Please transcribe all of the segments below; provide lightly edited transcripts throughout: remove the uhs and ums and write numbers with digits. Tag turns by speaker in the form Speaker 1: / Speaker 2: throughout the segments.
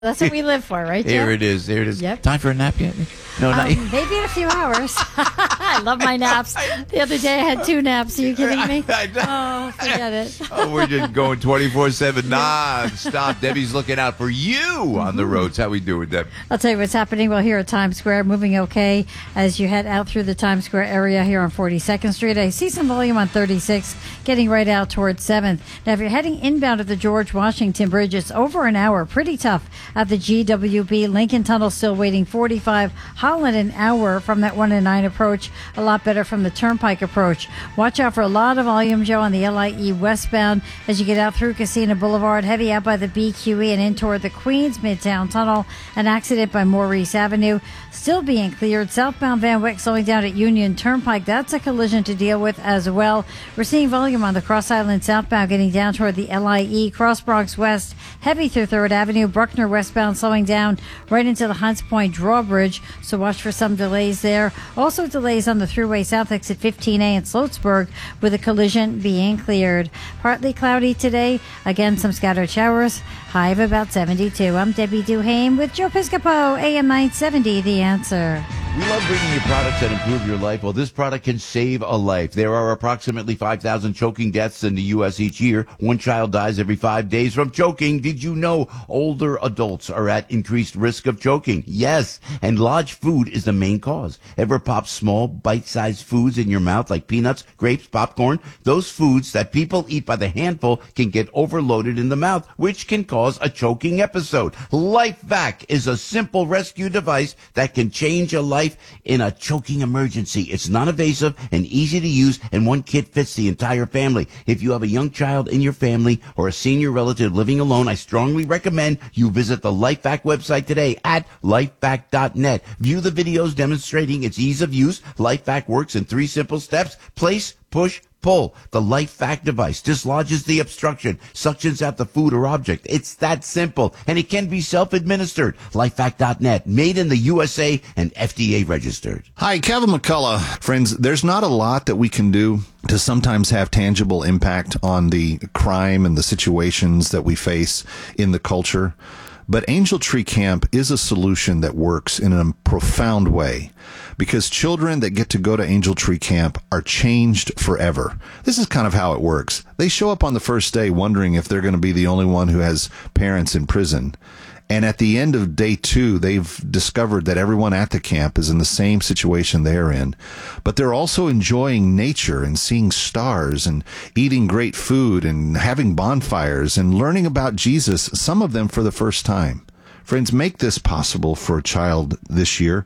Speaker 1: That's what we live for, right, Joe?
Speaker 2: Here it is. There it is.
Speaker 1: Yep.
Speaker 2: Time for a nap yet? No, not yet.
Speaker 1: Maybe in a few hours. I love my naps. The other day I had 2 naps. Are you kidding me? Oh, forget it.
Speaker 2: Oh, we're just going 24/7 non-stop. Debbie's looking out for you on the roads. How we doing, Deb?
Speaker 1: I'll tell you what's happening. Well, here at Times Square, moving okay as you head out through the Times Square area here on 42nd Street. I see some volume on 36, getting right out towards 7th. Now, if you're heading inbound at the George Washington Bridge, it's over an hour. Pretty tough at the GWB. Lincoln Tunnel still waiting 45. Holland an hour from that 1 and 9 approach. A lot better from the Turnpike approach. Watch out for a lot of volume, Joe, on the LIE westbound as you get out through Casino Boulevard, heavy out by the BQE and in toward the Queens Midtown Tunnel. An accident by Maurice Avenue still being cleared. Southbound Van Wyck slowing down at Union Turnpike. That's a collision to deal with as well. We're seeing volume on the Cross Island southbound getting down toward the LIE. Cross Bronx West, heavy through 3rd Avenue. Bruckner westbound slowing down right into the Hunts Point drawbridge. So watch for some delays there. Also delays on the Thruway South exit 15A in Sloatsburg with a collision being cleared. Partly cloudy today. Again, some scattered showers. High of about 72. I'm Debbie Duhame with Joe Piscopo, AM 970, The Answer.
Speaker 2: We love bringing you products that improve your life. Well, this product can save a life. There are approximately 5,000 choking deaths in the U.S. each year. 1 child dies every 5 days from choking. Did you know older adults are at increased risk of choking? Yes, and large food is the main cause. Ever pop small, bite-sized foods in your mouth like peanuts, grapes, popcorn? Those foods that people eat by the handful can get overloaded in the mouth, which can cause a choking episode. LifeVac is a simple rescue device that can change a life in a choking emergency. It's non-invasive and easy to use, and one kit fits the entire family. If you have a young child in your family or a senior relative living alone, I strongly recommend you visit the LifeVac website today at lifevac.net. View the videos demonstrating its ease of use. LifeVac works in 3 simple steps: place, push, pull. The LifeVac device dislodges the obstruction, suctions out the food or object. It's that simple, and it can be self-administered. LifeVac.net, made in the USA and FDA registered.
Speaker 3: Hi, Kevin McCullough. Friends, there's not a lot that we can do to sometimes have tangible impact on the crime and the situations that we face in the culture. But Angel Tree Camp is a solution that works in a profound way, because children that get to go to Angel Tree Camp are changed forever. This is kind of how it works. They show up on the first day wondering if they're going to be the only one who has parents in prison. And at the end of day 2, they've discovered that everyone at the camp is in the same situation they're in. But they're also enjoying nature and seeing stars and eating great food and having bonfires and learning about Jesus, some of them for the first time. Friends, make this possible for a child this year.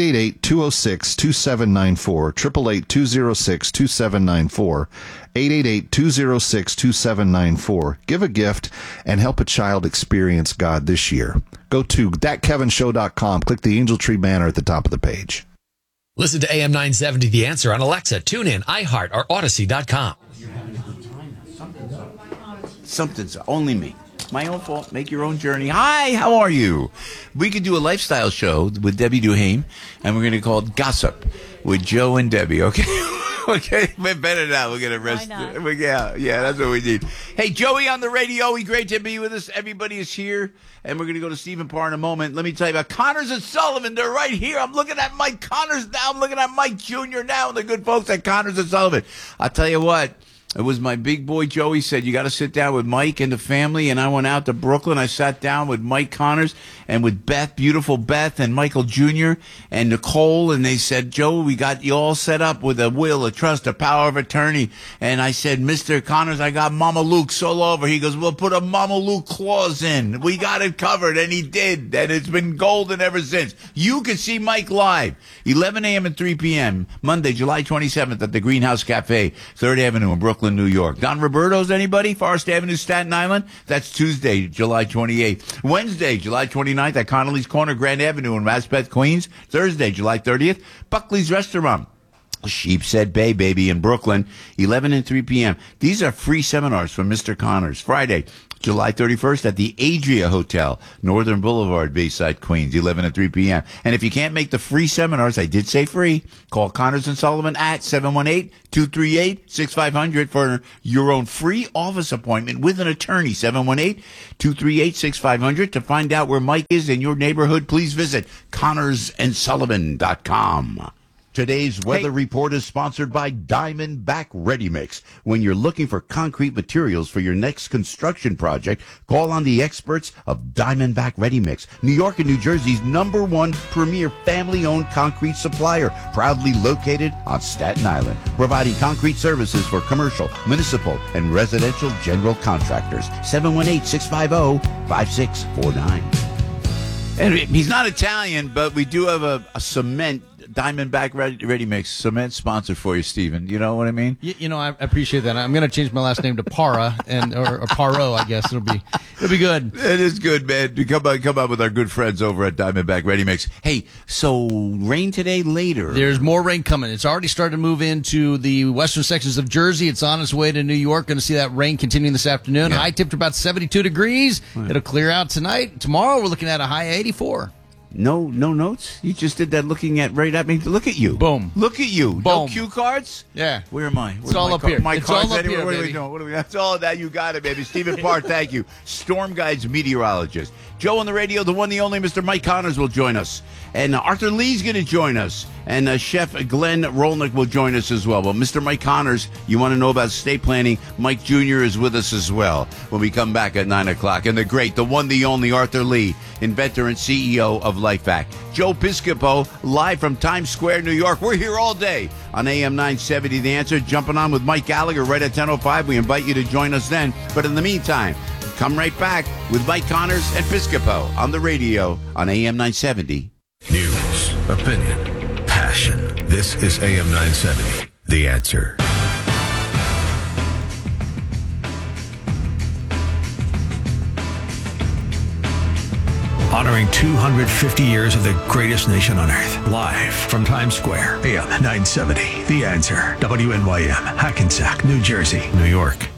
Speaker 3: 888-206-2794, 888-206-2794, 888-206-2794. Give a gift and help a child experience God this year. Go to thatkevinshow.com. Click the Angel Tree banner at the top of the page.
Speaker 4: Listen to AM 970 The Answer on Alexa, TuneIn, iHeart, or Odyssey.com.
Speaker 2: Something's only me. My own fault. Make your own journey. Hi, how are you? We could do a lifestyle show with Debbie Duhame, and we're going to call it Gossip with Joe and Debbie, okay? Okay, better now. We're going to rest. Yeah, that's what we need. Hey, Joey on the radio. Great to be with us. Everybody is here, and we're going to go to Stephen Parr in a moment. Let me tell you about Connors and Sullivan. They're right here. I'm looking at Mike Connors now. I'm looking at Mike Jr. now, and the good folks at Connors and Sullivan. I'll tell you what. It was my big boy Joey said, you got to sit down with Mike and the family. And I went out to Brooklyn. I sat down with Mike Connors and with Beth, beautiful Beth, and Michael Jr. and Nicole. And they said, Joe, we got you all set up with a will, a trust, a power of attorney. And I said, Mr. Connors, I got Mama Luke's all over. He goes, we'll put a Mama Luke clause in. We got it covered. And he did. And it's been golden ever since. You can see Mike live, 11 a.m. and 3 p.m., Monday, July 27th at the Greenhouse Cafe, 3rd Avenue in Brooklyn, New York. Don Roberto's, anybody? Forest Avenue, Staten Island? That's Tuesday, July 28th. Wednesday, July 29th at Connolly's Corner, Grand Avenue in Maspeth, Queens. Thursday, July 30th, Buckley's Restaurant, Sheepshead Bay, baby, in Brooklyn, 11 and 3 p.m. These are free seminars from Mr. Connors. Friday, July 31st at the Adria Hotel, Northern Boulevard, Bayside, Queens, 11 to 3 p.m. And if you can't make the free seminars, I did say free, call Connors and Sullivan at 718-238-6500 for your own free office appointment with an attorney. 718-238-6500 to find out where Mike is in your neighborhood. Please visit ConnorsandSullivan.com.
Speaker 5: Today's weather report is sponsored by Diamondback Ready Mix. When you're looking for concrete materials for your next construction project, call on the experts of Diamondback Ready Mix, New York and New Jersey's #1 premier family-owned concrete supplier, proudly located on Staten Island, providing concrete services for commercial, municipal, and residential general contractors. 718-650-5649.
Speaker 2: And he's not Italian, but we do have a cement Diamondback Ready Mix cement sponsor for you, Stephen. You know what I mean?
Speaker 6: You know, I appreciate that. I'm going to change my last name to Para or Paro. I guess it'll be good.
Speaker 2: It is good, man. Come on with our good friends over at Diamondback Ready Mix. Hey, so rain today later.
Speaker 6: There's more rain coming. It's already started to move into the western sections of Jersey. It's on its way to New York. Going to see that rain continuing this afternoon.
Speaker 2: Yeah.
Speaker 6: High tipped to about 72 degrees. It'll clear out tonight. Tomorrow we're looking at a high 84.
Speaker 2: No notes? You just did that looking at right at me. Look at you.
Speaker 6: Boom.
Speaker 2: Look at you.
Speaker 6: Boom.
Speaker 2: No cue cards?
Speaker 6: Yeah.
Speaker 2: Where am I?
Speaker 6: It's all up here.
Speaker 2: My
Speaker 6: It's
Speaker 2: cards
Speaker 6: all up
Speaker 2: anywhere?
Speaker 6: here,
Speaker 2: What are we
Speaker 6: baby.
Speaker 2: doing? That's all that. You got it, baby. Stephen Parr, thank you. Storm Guides meteorologist. Joe on the radio, the one, the only Mr. Mike Connors will join us. And Arthur Lee's going to join us. And Chef Glenn Rolnick will join us as well. Well, Mr. Mike Connors, you want to know about estate planning, Mike Jr. is with us as well when we come back at 9 o'clock. And the great, the one, the only Arthur Lee, inventor and CEO of LifeVac. Joe Piscopo, live from Times Square, New York. We're here all day on AM 970. The Answer, jumping on with Mike Gallagher right at 10:05. We invite you to join us then. But in the meantime, come right back with Mike Connors and Piscopo on the radio on AM 970.
Speaker 7: News, opinion, passion. This is AM 970. The Answer. Honoring 250 years of the greatest nation on earth. Live from Times Square. AM 970. The Answer. WNYM. Hackensack, New Jersey, New York.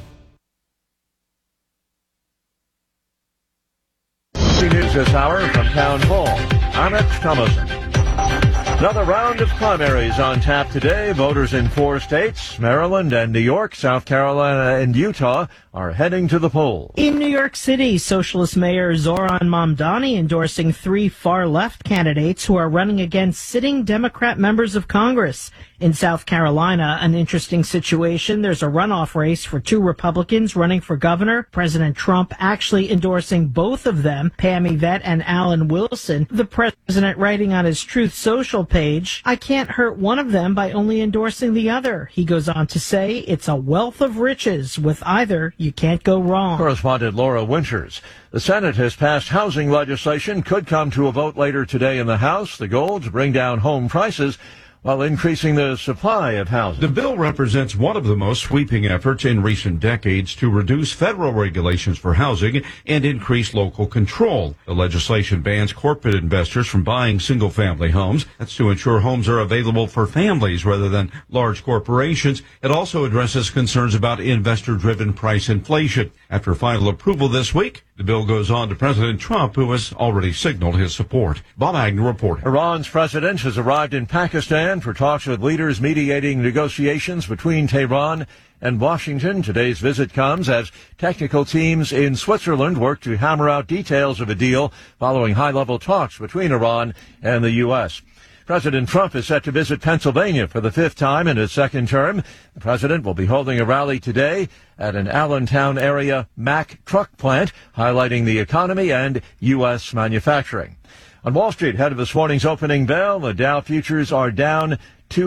Speaker 8: News this hour from Town Hall. Amit Thomason. Another round of primaries on tap today. Voters in 4 states, Maryland and New York, South Carolina and Utah, are heading to the polls.
Speaker 9: In New York City, Socialist Mayor Zoran Mamdani endorsing 3 far-left candidates who are running against sitting Democrat members of Congress. In South Carolina, an interesting situation. There's a runoff race for 2 Republicans running for governor. President Trump actually endorsing both of them, Pam Yvette and Alan Wilson. The president writing on his Truth Social page, "I can't hurt one of them by only endorsing the other." He goes on to say, "It's a wealth of riches. With either, you can't go wrong."
Speaker 8: Correspondent Laura Winters. The Senate has passed housing legislation, could come to a vote later today in the House. The goal to bring down home prices while increasing the supply of housing.
Speaker 10: The bill represents one of the most sweeping efforts in recent decades to reduce federal regulations for housing and increase local control. The legislation bans corporate investors from buying single-family homes. That's to ensure homes are available for families rather than large corporations. It also addresses concerns about investor-driven price inflation. After final approval this week, the bill goes on to President Trump, who has already signaled his support. Bob Agnew reporting.
Speaker 8: Iran's president has arrived in Pakistan for talks with leaders mediating negotiations between Tehran and Washington. Today's visit comes as technical teams in Switzerland work to hammer out details of a deal following high-level talks between Iran and the U.S. President Trump is set to visit Pennsylvania for the 5th time in his second term. The president will be holding a rally today at an Allentown area Mack truck plant, highlighting the economy and U.S. manufacturing. On Wall Street, ahead of this morning's opening bell, the Dow futures are down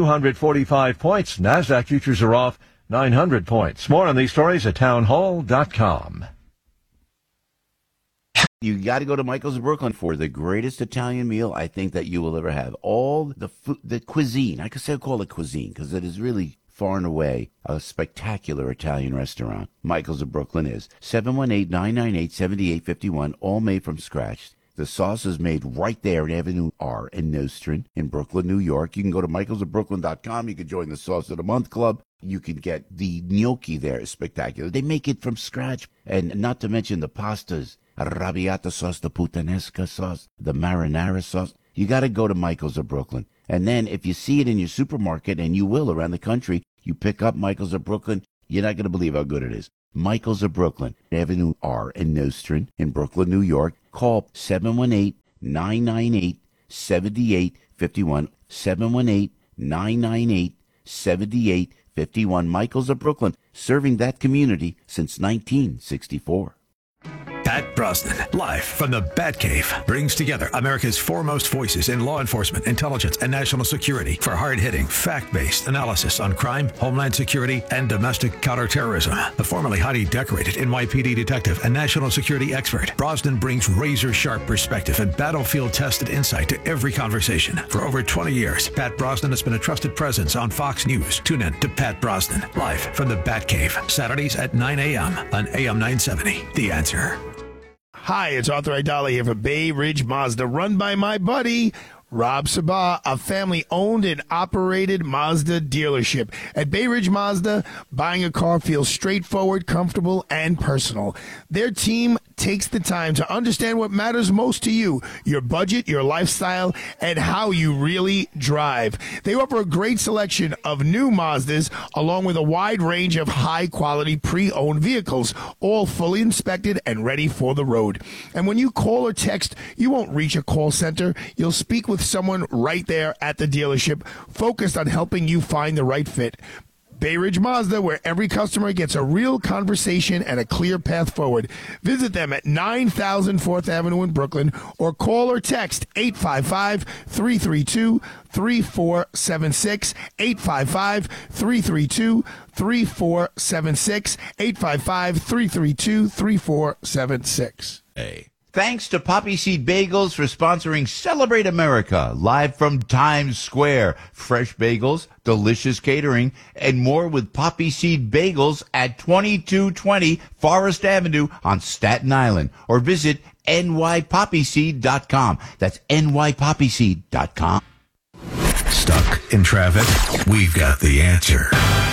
Speaker 8: 245 points. NASDAQ futures are off 900 points. More on these stories at townhall.com.
Speaker 2: You got to go to Michael's of Brooklyn for the greatest Italian meal I think that you will ever have. All the food, the cuisine. I could say call it cuisine because it is really far and away a spectacular Italian restaurant. Michael's of Brooklyn is 718-998-7851, all made from scratch.
Speaker 5: The sauce is made right there in Avenue R in Nostrand in Brooklyn, New York. You can go to michaelsofbrooklyn.com. You can join the Sauce of the Month Club. You can get the gnocchi there. It's spectacular. They make it from scratch. And not to mention the pastas, arrabbiata sauce, the puttanesca sauce, the marinara sauce. You got to go to Michael's of Brooklyn. And then if you see it in your supermarket, and you will around the country, you pick up Michael's of Brooklyn, you're not going to believe how good it is. Michael's of Brooklyn, Avenue R in Nostrand in Brooklyn, New York. Call 718-998-7851. 718-998-7851. Michael's of Brooklyn, serving that community since 1964.
Speaker 7: Pat Brosnan, live from the Batcave, brings together America's foremost voices in law enforcement, intelligence, and national security for hard-hitting, fact-based analysis on crime, homeland security, and domestic counterterrorism. The formerly highly decorated NYPD detective and national security expert, Brosnan brings razor-sharp perspective and battlefield-tested insight to every conversation. For over 20 years, Pat Brosnan has been a trusted presence on Fox News. Tune in to Pat Brosnan, live from the Batcave, Saturdays at 9 a.m. on AM 970. The Answer.
Speaker 11: Hi, it's Arthur Aidala here for Bay Ridge Mazda, run by my buddy, Rob Sabah, a family-owned and operated Mazda dealership. At Bay Ridge Mazda, buying a car feels straightforward, comfortable, and personal. Their team takes the time to understand what matters most to you, your budget, your lifestyle, and how you really drive. They offer a great selection of new Mazdas, along with a wide range of high-quality pre-owned vehicles, all fully inspected and ready for the road. And when you call or text, you won't reach a call center. You'll speak with someone right there at the dealership, focused on helping you find the right fit. Bay Ridge Mazda, where every customer gets a real conversation and a clear path forward. Visit them at 9000 4th Avenue in Brooklyn, or call or text 855-332-3476, 855-332-3476, 855-332-3476.
Speaker 2: Hey. Thanks to Poppy Seed Bagels for sponsoring Celebrate America, live from Times Square. Fresh bagels, delicious catering, and more with Poppy Seed Bagels at 2220 Forest Avenue on Staten Island. Or visit nypoppyseed.com. That's nypoppyseed.com.
Speaker 7: Stuck in traffic? We've got the answer.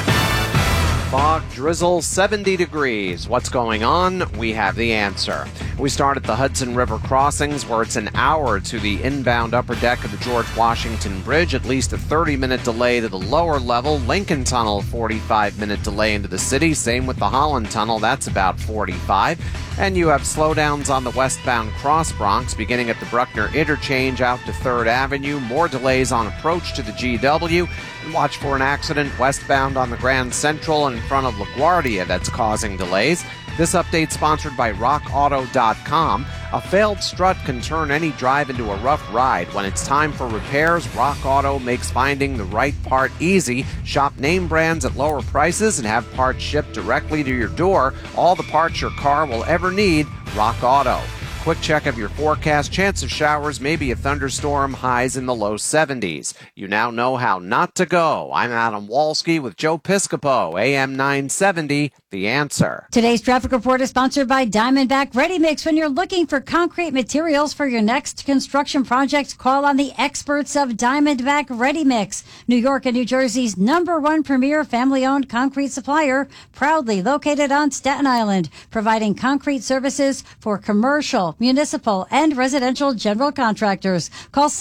Speaker 12: Fog, drizzle, 70 degrees. What's going on? We have the answer. We start at the Hudson River crossings, where it's an hour to the inbound upper deck of the George Washington Bridge, at least a 30-minute delay to the lower level. Lincoln Tunnel, 45-minute delay into the city. Same with the Holland Tunnel, that's about 45. And you have slowdowns on the westbound Cross Bronx, beginning at the Bruckner Interchange out to 3rd Avenue. More delays on approach to the GW. And watch for an accident westbound on the Grand Central in front of LaGuardia that's causing delays. This update sponsored by RockAuto.com. A failed strut can turn any drive into a rough ride. When it's time for repairs, Rock Auto makes finding the right part easy. Shop name brands at lower prices and have parts shipped directly to your door. All the parts your car will ever need, Rock Auto. Quick check of your forecast. Chance of showers, maybe a thunderstorm, highs in the low 70s. You now know how not to go. I'm Adam Walski with Joe Piscopo, AM 970, The Answer.
Speaker 1: Today's traffic report is sponsored by Diamondback Ready Mix. When you're looking for concrete materials for your next construction project, call on the experts of Diamondback Ready Mix. New York and New Jersey's #1 premier family-owned concrete supplier, proudly located on Staten Island, providing concrete services for commercial, municipal, and residential general contractors. Call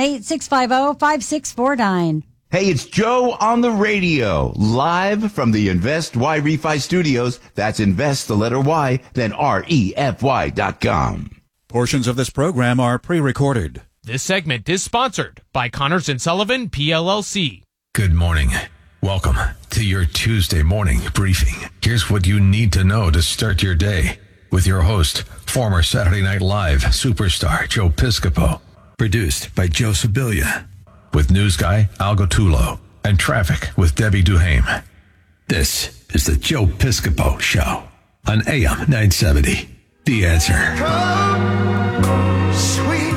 Speaker 1: 718-650-5649.
Speaker 2: Hey, it's Joe on the radio, live from the Invest Y Refi Studios. That's invest, the letter Y, then REFY.com.
Speaker 13: Portions of this program are pre-recorded.
Speaker 14: This segment is sponsored by Connors & Sullivan, PLLC.
Speaker 7: Good morning. Welcome to your Tuesday morning briefing. Here's what you need to know to start your day with your host, former Saturday Night Live superstar Joe Piscopo. Produced by Joe Sibilia. With news guy Al Gottulo and traffic with Debbie Duhame. This is the Joe Piscopo Show on AM 970. The Answer.
Speaker 15: Come, sweet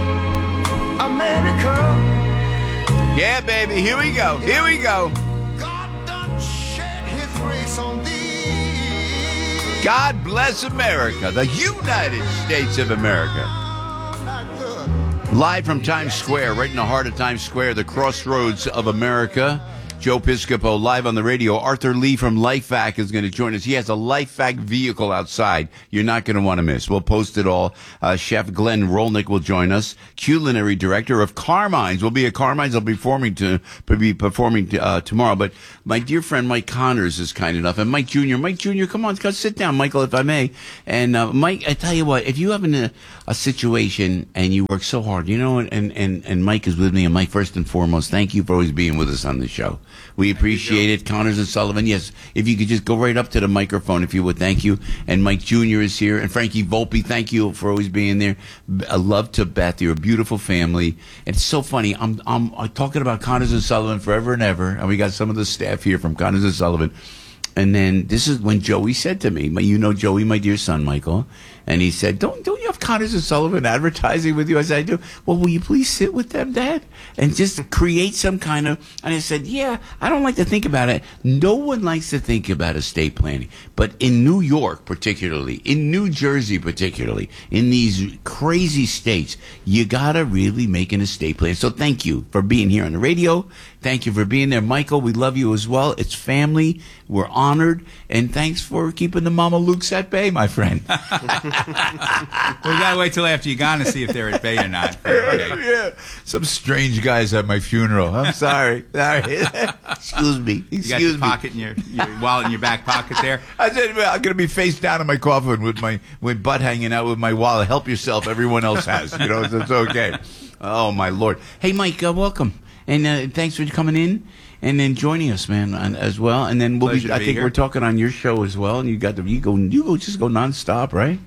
Speaker 15: America.
Speaker 2: Yeah, baby, here we go. Here we go.
Speaker 15: God done shed his grace on thee.
Speaker 2: God bless America, the United States of America. Live from Times Square, right in the heart of Times Square, the crossroads of America. Joe Piscopo live on the radio. Arthur Lee from LifeVac is going to join us. He has a LifeVac vehicle outside. You're not going to want to miss. We'll post it all. Chef Glenn Rolnick will join us. Culinary director of Carmine's will be at Carmine's. I'll be performing tomorrow. But my dear friend Mike Connors is kind enough, and Mike Jr., come on, go sit down, Michael, if I may. And Mike, I tell you what, if you have a situation and you work so hard, you know, and Mike is with me, and Mike, first and foremost, thank you for always being with us on the show. We appreciate it. Connors and Sullivan, yes, if you could just go right up to the microphone, if you would, thank you. And Mike Jr. is here, and Frankie Volpe, thank you for always being there. I love to Beth. You're a beautiful family. And it's so funny. I'm talking about Connors and Sullivan forever and ever, and we got some of the staff here from Connors and Sullivan. And then this is when Joey said to me, you know Joey, my dear son, Michael, and he said, don't you have Connors and Sullivan advertising with you? I said, I do. Well, will you please sit with them, Dad? And just create some kind of, and I said, yeah, I don't like to think about it. No one likes to think about estate planning. But in New York particularly, in New Jersey particularly, in these crazy states, you got to really make an estate plan. So thank you for being here on the radio. Thank you for being there. Michael, we love you as well. It's family. We're honored. And thanks for keeping the Mama Lukes at bay, my friend.
Speaker 16: We got to wait till after you're gone to see if they're at bay or not. Okay.
Speaker 2: Yeah. Some strange guys at my funeral. I'm sorry. Excuse me.
Speaker 16: You got your pocket in your wallet in your back pocket there?
Speaker 2: I said, well, I'm going to be face down in my coffin with my butt hanging out with my wallet. Help yourself. Everyone else has. You know, it's okay. Oh, my Lord. Hey, Mike, welcome. And thanks for coming in and then joining us, man, as well. And then I think we're talking on your show as well. And you go just go nonstop, right?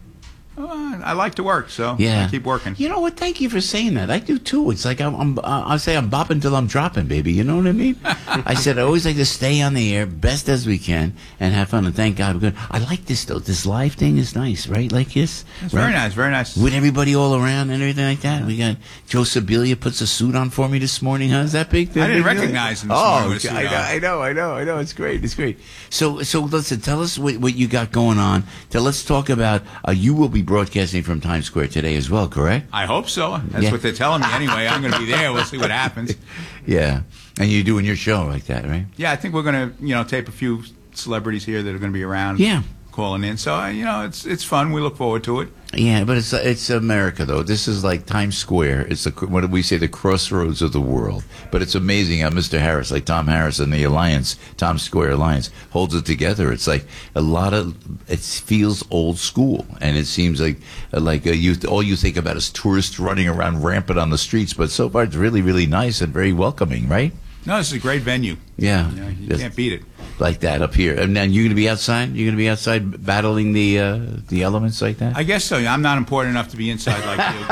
Speaker 16: I like to work, so
Speaker 2: yeah.
Speaker 16: I keep working.
Speaker 2: You know what? Thank you for saying that. I do too. It's like I say I'm bopping till I'm dropping, baby. You know what I mean? I said I always like to stay on the air best as we can and have fun. And thank God we're good. I like this though. This live thing is nice, right? Like this.
Speaker 16: It's
Speaker 2: right?
Speaker 16: very nice, very nice.
Speaker 2: With everybody all around and everything like that. We got Joe Sibilia puts a suit on for me this morning. Huh? Is that big?
Speaker 16: I didn't recognize him. This morning with a suit on.
Speaker 2: I know. It's great. It's great. So listen. Tell us what you got going on. Let's talk about. You will be broadcasting from Times Square today as well, correct?
Speaker 16: I hope so. That's what they're telling me anyway. I'm going to be there. We'll see what happens.
Speaker 2: Yeah. And you're doing your show like that, right?
Speaker 16: Yeah, I think we're going to, tape a few celebrities here that are going to be around.
Speaker 2: Yeah.
Speaker 16: Calling in. So, it's fun. We look forward to it.
Speaker 2: Yeah, but it's America, though. This is like Times Square. It's what do we say, the crossroads of the world. But it's amazing how Mr. Harris, like Tom Harris and the Alliance, Times Square Alliance, holds it together. It's like it feels old school. And it seems like all you think about is tourists running around rampant on the streets. But so far, it's really, really nice and very welcoming, right?
Speaker 16: No, this is a great venue.
Speaker 2: Yeah.
Speaker 16: You can't beat it.
Speaker 2: Like that up here. And then you're going to be outside? You're going to be outside battling the elements like that?
Speaker 16: I guess so. I'm not important enough to be inside like you.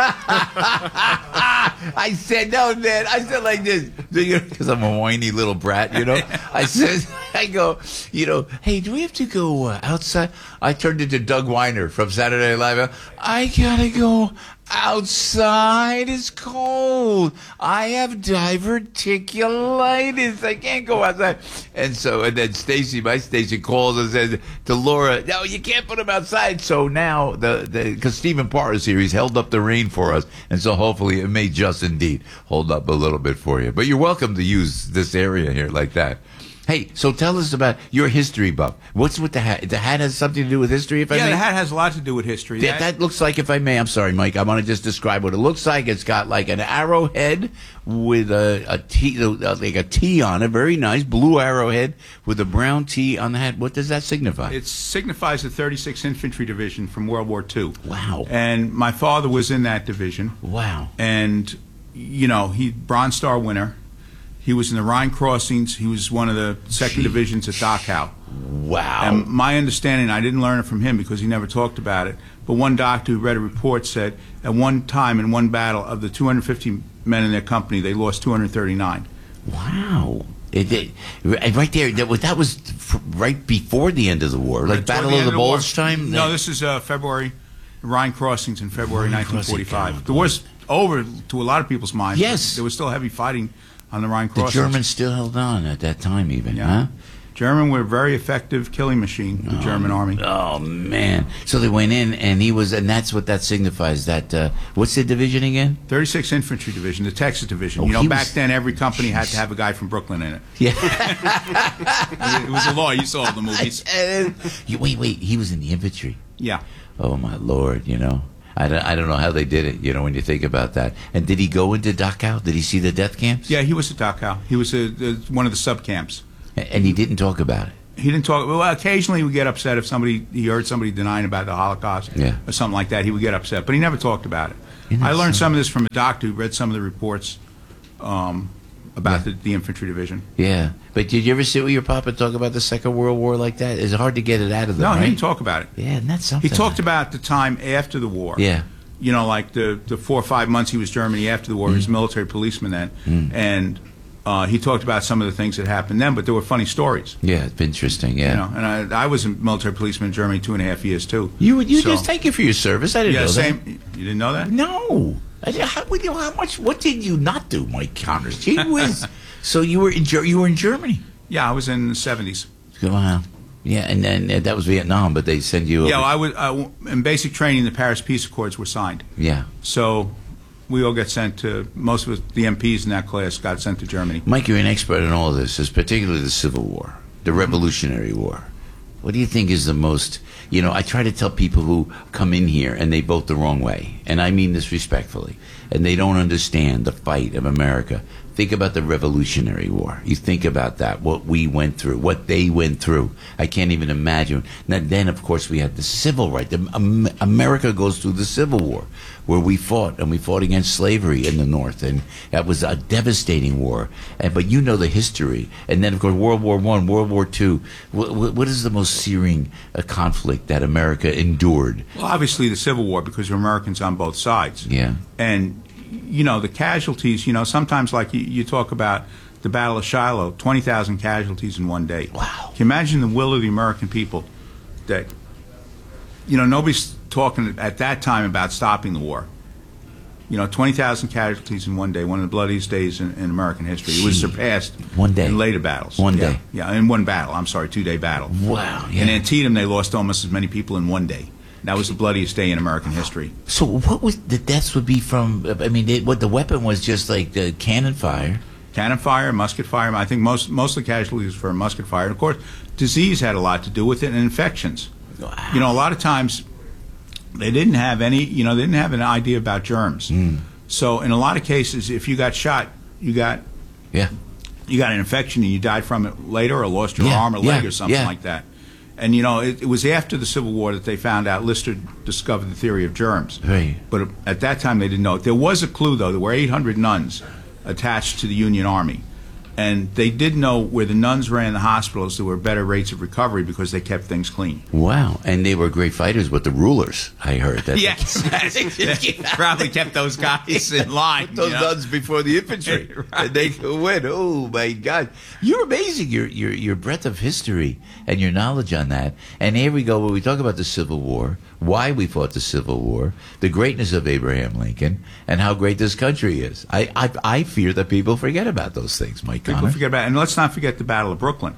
Speaker 2: I said, no, man. I said like this. Because I'm a whiny little brat, I go, hey, do we have to go outside? I turned into Doug Weiner from Saturday Night Live. I got to go outside. It's cold. I have diverticulitis. I can't go outside. And then Stacy, my Stacy, calls and says to Laura, no, you can't put him outside. So now, because Stephen Parr is here, he's held up the rain for us. And so hopefully it may just indeed hold up a little bit for you. But you're welcome to use this area here like that. Hey, so tell us about your history buff. What's with the hat? The hat has something to do with history, if I may?
Speaker 16: Yeah, the hat has a lot to do with history.
Speaker 2: That looks like, if I may, I'm sorry, Mike, I want to just describe what it looks like. It's got like an arrowhead with a T, like a T on it, very nice, blue arrowhead with a brown T on the hat. What does that signify?
Speaker 16: It signifies the 36th Infantry Division from World War II.
Speaker 2: Wow.
Speaker 16: And my father was in that division.
Speaker 2: Wow.
Speaker 16: And, he Bronze Star winner. He was in the Rhine Crossings. He was one of the second divisions at Dachau.
Speaker 2: Wow.
Speaker 16: And my understanding, I didn't learn it from him because he never talked about it, but one doctor who read a report said at one time in one battle of the 250 men in their company, they lost 239.
Speaker 2: Wow. Right there, that was right before the end of the war, like Battle of the Bulge time?
Speaker 16: No, this is February, Rhine Crossings in February 1945. The war's over to a lot of people's minds.
Speaker 2: Yes.
Speaker 16: There was still heavy fighting on the Rhine Crossings.
Speaker 2: The Germans still held on at that time even, huh?
Speaker 16: German were a very effective killing machine, the German army.
Speaker 2: Oh, man. So they went in, and and that's what that signifies. That what's the division again?
Speaker 16: 36th Infantry Division, the Texas Division. Back then, every company had to have a guy from Brooklyn in it.
Speaker 2: Yeah.
Speaker 16: It was a law. You saw the movies.
Speaker 2: Wait. He was in the infantry.
Speaker 16: Yeah.
Speaker 2: Oh, my Lord, I don't know how they did it, when you think about that. And did he go into Dachau? Did he see the death camps?
Speaker 16: Yeah, he was at Dachau. He was one of the sub-camps.
Speaker 2: And he didn't talk about it?
Speaker 16: He didn't talk. Well, occasionally he would get upset if he heard somebody denying about the Holocaust or something like that. He would get upset, but he never talked about it. I learned some of this from a doctor who read some of the reports about the infantry division.
Speaker 2: Yeah. But did you ever sit with your papa and talk about the Second World War like that? It's hard to get it out of them,
Speaker 16: No,
Speaker 2: right?
Speaker 16: he didn't talk about it.
Speaker 2: Yeah, and that's something.
Speaker 16: He talked about the time after the war.
Speaker 2: Yeah.
Speaker 16: Like the 4 or 5 months he was Germany after the war. He was a military policeman then. And he talked about some of the things that happened then, but there were funny stories.
Speaker 2: Yeah, it's interesting, yeah.
Speaker 16: And I was a military policeman in Germany 2.5 years, too.
Speaker 2: You just thank you for your service. I didn't know that.
Speaker 16: You didn't know that?
Speaker 2: No. What did you not do, Mike Connors? Gee whiz. So you were in Germany?
Speaker 16: Yeah, I was in the 70s.
Speaker 2: Wow. Yeah, and then that was Vietnam, but they send you over.
Speaker 16: Yeah, I was in basic training. The Paris Peace Accords were signed.
Speaker 2: Yeah.
Speaker 16: So we all get sent to, most of the MPs in that class got sent to Germany.
Speaker 2: Mike, you're an expert in all of this, particularly the Civil War, the Revolutionary War. What do you think is the most, I try to tell people who come in here and they vote the wrong way, and I mean this respectfully, and they don't understand the fight of America. Think about the Revolutionary War. You think about that, what we went through, what they went through. I can't even imagine. Now, then, of course, we had the Civil Rights. America goes through the Civil War, where we fought, and we fought against slavery in the North, and that was a devastating war. But you know the history. And then, of course, World War I, World War II. What is the most searing conflict that America endured?
Speaker 16: Well, obviously the Civil War, because there were Americans on both sides.
Speaker 2: Yeah.
Speaker 16: And the casualties, sometimes like you talk about the Battle of Shiloh, 20,000 casualties in one day.
Speaker 2: Wow.
Speaker 16: Can you imagine the will of the American people that, nobody's talking at that time about stopping the war. 20,000 casualties in one day, one of the bloodiest days in American history. It was surpassed
Speaker 2: one day
Speaker 16: in later battles.
Speaker 2: One day.
Speaker 16: Yeah, in one battle. I'm sorry, 2-day battle.
Speaker 2: Wow. Yeah.
Speaker 16: In Antietam, they lost almost as many people in one day. That was the bloodiest day in American history.
Speaker 2: So what was the deaths would be from? I mean, what the weapon was just like the cannon fire.
Speaker 16: Cannon fire, musket fire. I think most of the casualties were musket fire. And of course, disease had a lot to do with it, and infections.
Speaker 2: Wow.
Speaker 16: A lot of times they didn't have any. They didn't have an idea about germs. So in a lot of cases, if you got shot, you got an infection and you died from it later, or lost your arm or leg or something like that. And, it was after the Civil War that they found out, Lister discovered the theory of germs.
Speaker 2: Right.
Speaker 16: But at that time, they didn't know it. There was a clue, though. There were 800 nuns attached to the Union Army. And they did know where the nuns ran the hospitals, there were better rates of recovery because they kept things clean.
Speaker 2: Wow. And they were great fighters with the rulers, I heard. That
Speaker 16: yes. They probably kept those guys in line.
Speaker 2: Put those nuns before the infantry. Right. And they could win. Oh, my God. You're amazing, your breadth of history and your knowledge on that. And here we go, where we talk about the Civil War, why we fought the Civil War, the greatness of Abraham Lincoln, and how great this country is. I fear that people forget about those things, Mike Connor.
Speaker 16: People forget about it. And let's not forget the Battle of Brooklyn.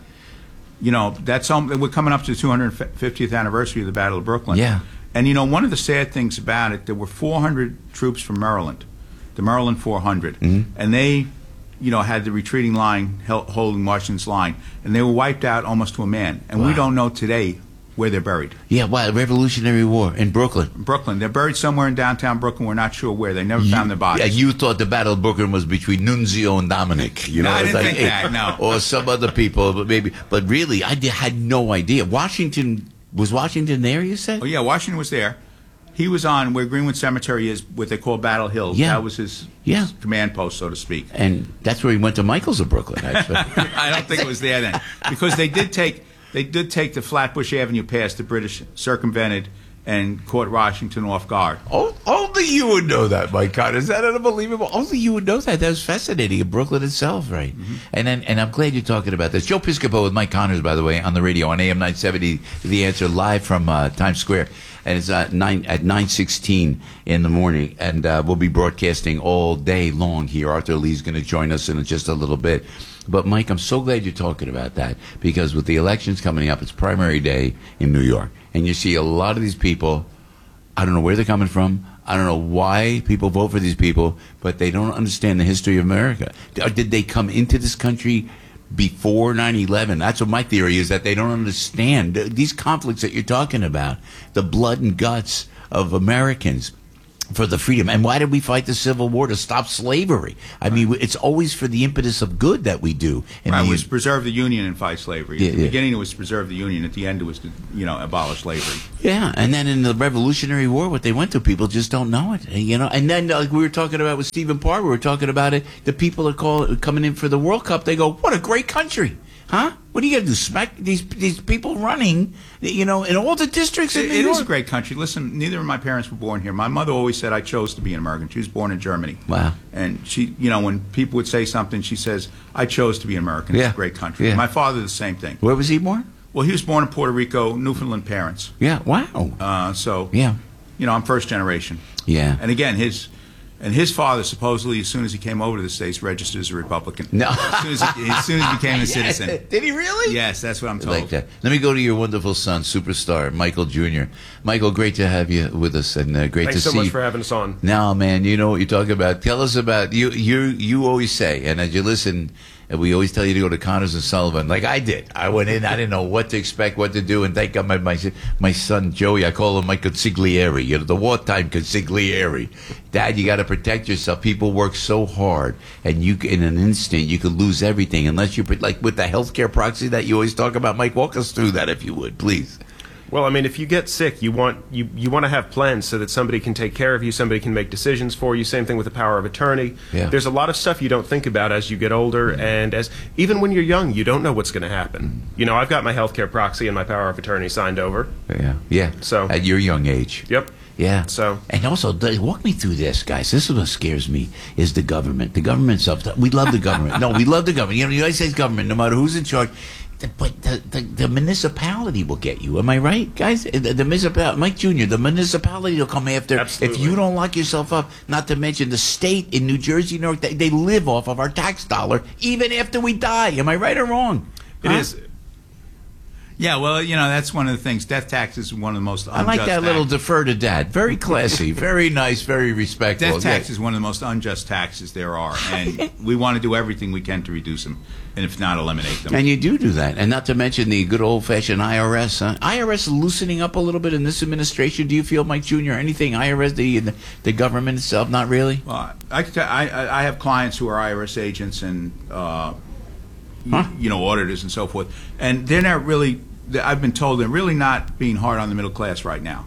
Speaker 16: That's we're coming up to the 250th anniversary of the Battle of Brooklyn.
Speaker 2: Yeah.
Speaker 16: And, one of the sad things about it, there were 400 troops from Maryland, the Maryland 400. Mm-hmm. And they, had the retreating line holding Washington's line. And they were wiped out almost to a man. And we don't know today where they're buried.
Speaker 2: Yeah, wow, Revolutionary War in Brooklyn.
Speaker 16: Brooklyn. They're buried somewhere in downtown Brooklyn. We're not sure where. They never found their bodies.
Speaker 2: Yeah, you thought the Battle of Brooklyn was between Nunzio and Dominic.
Speaker 16: No, I didn't think that, no.
Speaker 2: Or some other people, but maybe. But really, I had no idea. Was Washington there, you said?
Speaker 16: Oh, yeah, Washington was there. He was on where Greenwood Cemetery is, what they call Battle Hill.
Speaker 2: Yeah.
Speaker 16: That was his command post, so to speak.
Speaker 2: And that's where he went to Michael's of Brooklyn, actually.
Speaker 16: I don't think it was there then. Because they did take the Flatbush Avenue pass. The British circumvented and caught Washington off guard.
Speaker 2: Oh, only you would know that, Mike Connor. Is that unbelievable? Only you would know that. That was fascinating. In Brooklyn itself, right? Mm-hmm. And I'm glad you're talking about this. Joe Piscopo with Mike Connors, by the way, on the radio on AM 970, The Answer, live from Times Square. And it's at 9:16 in the morning, and we'll be broadcasting all day long here. Arthur Lee's going to join us in just a little bit. But, Mike, I'm so glad you're talking about that, because with the elections coming up, it's primary day in New York. And you see a lot of these people, I don't know where they're coming from. I don't know why people vote for these people, but they don't understand the history of America. Did they come into this country before 9/11? That's what my theory is, that they don't understand these conflicts that you're talking about, the blood and guts of Americans for the freedom. And why did we fight the Civil War? To stop slavery. I mean, it's always for the impetus of good that we do. And
Speaker 16: Right, it was preserve the Union and fight slavery.
Speaker 2: Yeah,
Speaker 16: At the
Speaker 2: yeah.
Speaker 16: beginning, it was to preserve the Union. At the end, it was to, abolish slavery.
Speaker 2: Yeah, and then in the Revolutionary War, what they went through, people just don't know it, And then, like we were talking about with Stephen Parr, we were talking about it. The people are coming in for the World Cup. They go, "What a great country, huh? What are you going to do? Smack these people running, in all the districts in New
Speaker 16: It
Speaker 2: York?"
Speaker 16: is a great country. Listen, neither of my parents were born here. My mother always said I chose to be an American. She was born in Germany.
Speaker 2: Wow.
Speaker 16: And she, when people would say something, she says, "I chose to be an American. It's
Speaker 2: Yeah.
Speaker 16: a great country."
Speaker 2: Yeah.
Speaker 16: My father, the same thing.
Speaker 2: Where was he born?
Speaker 16: Well, he was born in Puerto Rico, Newfoundland parents.
Speaker 2: Yeah. Wow.
Speaker 16: Yeah. I'm first generation.
Speaker 2: Yeah.
Speaker 16: And again, his father supposedly, as soon as he came over to the States, registered as a Republican.
Speaker 2: No.
Speaker 16: as soon as he became a citizen.
Speaker 2: Did he really?
Speaker 16: Yes, that's what I'm told.
Speaker 2: Like that. Let me go to your wonderful son, superstar Michael Jr. Michael, great to have you with us, and great
Speaker 17: Thanks
Speaker 2: to
Speaker 17: so
Speaker 2: see
Speaker 17: much
Speaker 2: you.
Speaker 17: for having us on.
Speaker 2: Now, man, you know what you're talking about. Tell us about you. You always say, and as you listen, we always tell you to go to Connors and Sullivan, like I did. I went in, I didn't know what to expect, what to do, and thank God my son Joey, I call him my consigliere, the wartime consigliere. Dad, you got to protect yourself. People work so hard, and in an instant you could lose everything unless you like with the healthcare proxy that you always talk about. Mike, walk us through that if you would, please.
Speaker 17: Well, I mean, if you get sick, you want to have plans so that somebody can take care of you, somebody can make decisions for you. Same thing with the power of attorney.
Speaker 2: Yeah.
Speaker 17: There's a lot of stuff you don't think about as you get older, and even when you're young, you don't know what's going to happen. I've got my healthcare proxy and my power of attorney signed over.
Speaker 2: Yeah.
Speaker 17: So
Speaker 2: at your young age.
Speaker 17: Yep.
Speaker 2: Yeah.
Speaker 17: So,
Speaker 2: and also, walk me through this, guys. This is what scares me: is the government. The government stuff. We love the government. No, we love the government. The United States government, no matter who's in charge. But the municipality will get you. Am I right, guys? The municipality, Mike Jr., the municipality will come after.
Speaker 17: Absolutely.
Speaker 2: If you don't lock yourself up. Not to mention the state in New Jersey, New York, they live off of our tax dollar even after we die. Am I right or wrong?
Speaker 16: It is. Yeah, well, that's one of the things. Death tax is one of the most unjust.
Speaker 2: I like that little
Speaker 16: tax.
Speaker 2: defer to dad. Very classy, very nice, very respectful.
Speaker 16: Death tax is one of the most unjust taxes there are, and we want to do everything we can to reduce them, and if not, eliminate them.
Speaker 2: And you do that. And not to mention the good old-fashioned IRS. Huh? IRS loosening up a little bit in this administration. Do you feel, Mike Jr., anything IRS, the government itself? Not really?
Speaker 16: Well, I have clients who are IRS agents and, auditors and so forth, and they're not really, I've been told they're really not being hard on the middle class right now.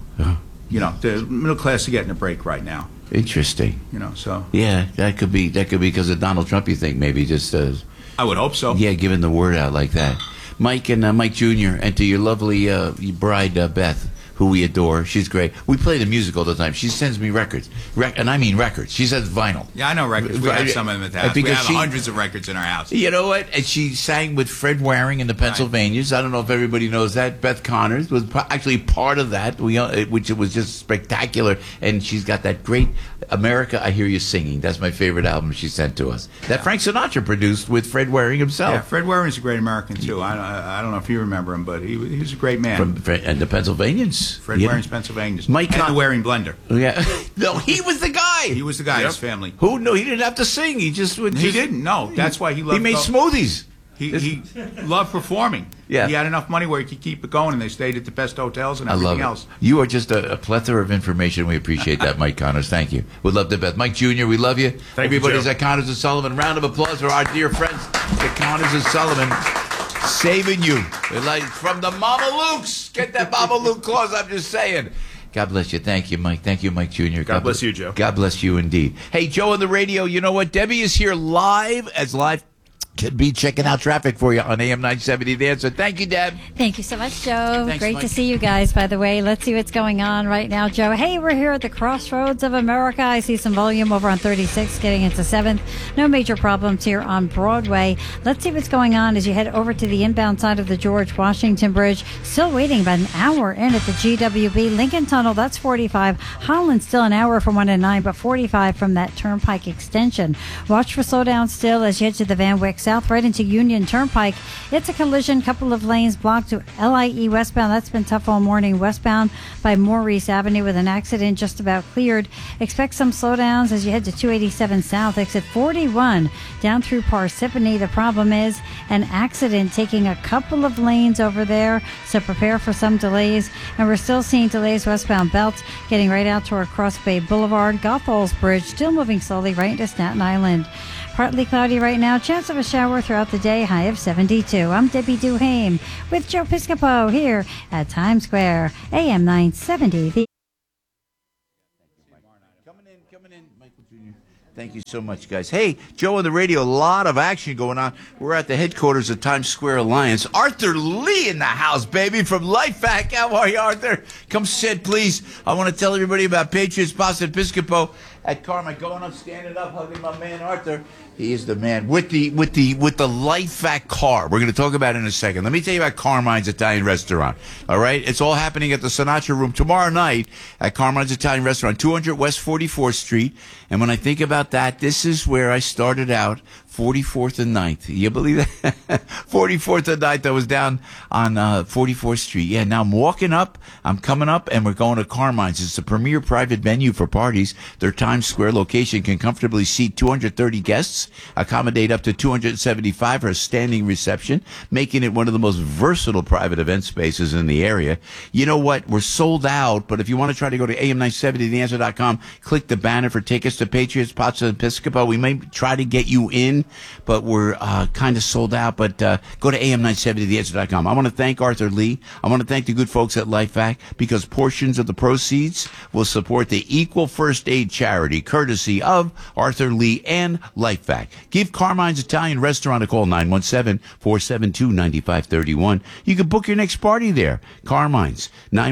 Speaker 16: The middle class are getting a break right now.
Speaker 2: Interesting.
Speaker 16: So.
Speaker 2: Yeah, that could be because of Donald Trump, you think, maybe just...
Speaker 16: I would hope so.
Speaker 2: Yeah, giving the word out like that. Mike and Mike Jr., and to your lovely bride, Beth, who we adore. She's great. We play the music all the time. She sends me records. And I mean records. She says vinyl.
Speaker 16: Yeah, I know records. We have some of them at the house. We have hundreds of records in our house.
Speaker 2: You know what? And she sang with Fred Waring in the Pennsylvanians. Right. I don't know if everybody knows that. Beth Connors was actually part of that, which was just spectacular. And she's got that great America, I Hear You Singing. That's my favorite album she sent to us. That Frank Sinatra produced with Fred Waring himself.
Speaker 16: Yeah, Fred Waring's a great American, too. I don't know if you remember him, but he was a great man.
Speaker 2: And the Pennsylvanians.
Speaker 16: Fred Waring's Pennsylvanians.
Speaker 2: Mike
Speaker 16: and the Waring Blender.
Speaker 2: Yeah. No, he was the guy.
Speaker 16: He was the guy, his family.
Speaker 2: Who? No, he didn't have to sing. He just would.
Speaker 16: He didn't. No, that's why he loved.
Speaker 2: He made smoothies.
Speaker 16: He loved performing.
Speaker 2: Yeah.
Speaker 16: He had enough money where he could keep it going, and they stayed at the best hotels and everything else.
Speaker 2: You are just a plethora of information. We appreciate that, Mike Connors. Thank you. We'd love to Beth. Mike Jr., we love you. Everybody's at Connors and Sullivan. Round of applause for our dear friends at Connors and Sullivan. Saving you. Like from the Mama Luke's. Get that Mama Luke clause, I'm just saying. God bless you. Thank you, Mike. Thank you, Mike Jr.
Speaker 17: God bless you, Joe.
Speaker 2: God bless you indeed. Hey, Joe on the radio, you know what? Debbie is here live can be checking out traffic for you on AM 970 The Answer. Thank you, Deb.
Speaker 1: Thank you so much, Joe.
Speaker 2: Thanks,
Speaker 1: Great
Speaker 2: Mike.
Speaker 1: to see you guys, by the way. Let's see what's going on right now, Joe. Hey, we're here at the crossroads of America. I see some volume over on 36 getting into 7th. No major problems here on Broadway. Let's see what's going on as you head over to the inbound side of the George Washington Bridge. Still waiting about an hour in at the GWB. Lincoln Tunnel, that's 45. Holland still an hour from 1 to 9, but 45 from that Turnpike extension. Watch for slowdown still as you head to the Van Wyck south right into Union Turnpike. It's a collision, couple of lanes blocked to LIE westbound. That's been tough all morning. Westbound by Maurice Avenue with an accident just about cleared. Expect some slowdowns as you head to 287 south, exit 41 down through Parsippany. The problem is an accident taking a couple of lanes over there, so prepare for some delays. And we're still seeing delays westbound belt getting right out toward Cross Bay Boulevard. Goethals Bridge still moving slowly right into Staten Island. Partly cloudy right now. Chance of a shower throughout the day. High of 72. I'm Debbie Duhame with Joe Piscopo here at Times Square. AM 970.
Speaker 2: Thank you so much, guys. Hey, Joe on the radio, a lot of action going on. We're at the headquarters of Times Square Alliance. Arthur Lee in the house, baby, from LifeVac. How are you, Arthur? Come sit, please. I want to tell everybody about Patriots Pasta and Piscopo at Carmine. Going up, standing up, hugging my man, Arthur. He is the man with the LifeVac car. We're going to talk about it in a second. Let me tell you about Carmine's Italian Restaurant. All right? It's all happening at the Sinatra Room tomorrow night at Carmine's Italian Restaurant, 200 West 44th Street. And when I think about that, this is where I started out, 44th and 9th. You believe that? 44th and 9th. I was down on 44th Street. Yeah, now I'm walking up. I'm coming up, and we're going to Carmine's. It's a premier private venue for parties. Their Times Square location can comfortably seat 230 guests, accommodate up to 275 for a standing reception, making it one of the most versatile private event spaces in the area. You know what? We're sold out, but if you want to try to go to AM970theanswer.com, click the banner for tickets to Patriots Pasta and Piscopo. We may try to get you in, but we're kind of sold out. But go to AM970theanswer.com. I want to thank Arthur Lee. I want to thank the good folks at LifeVac, because portions of the proceeds will support the Equal First Aid charity, courtesy of Arthur Lee and LifeVac. Give Carmine's Italian Restaurant a call, 917-472-9531. You can book your next party there. Carmine's,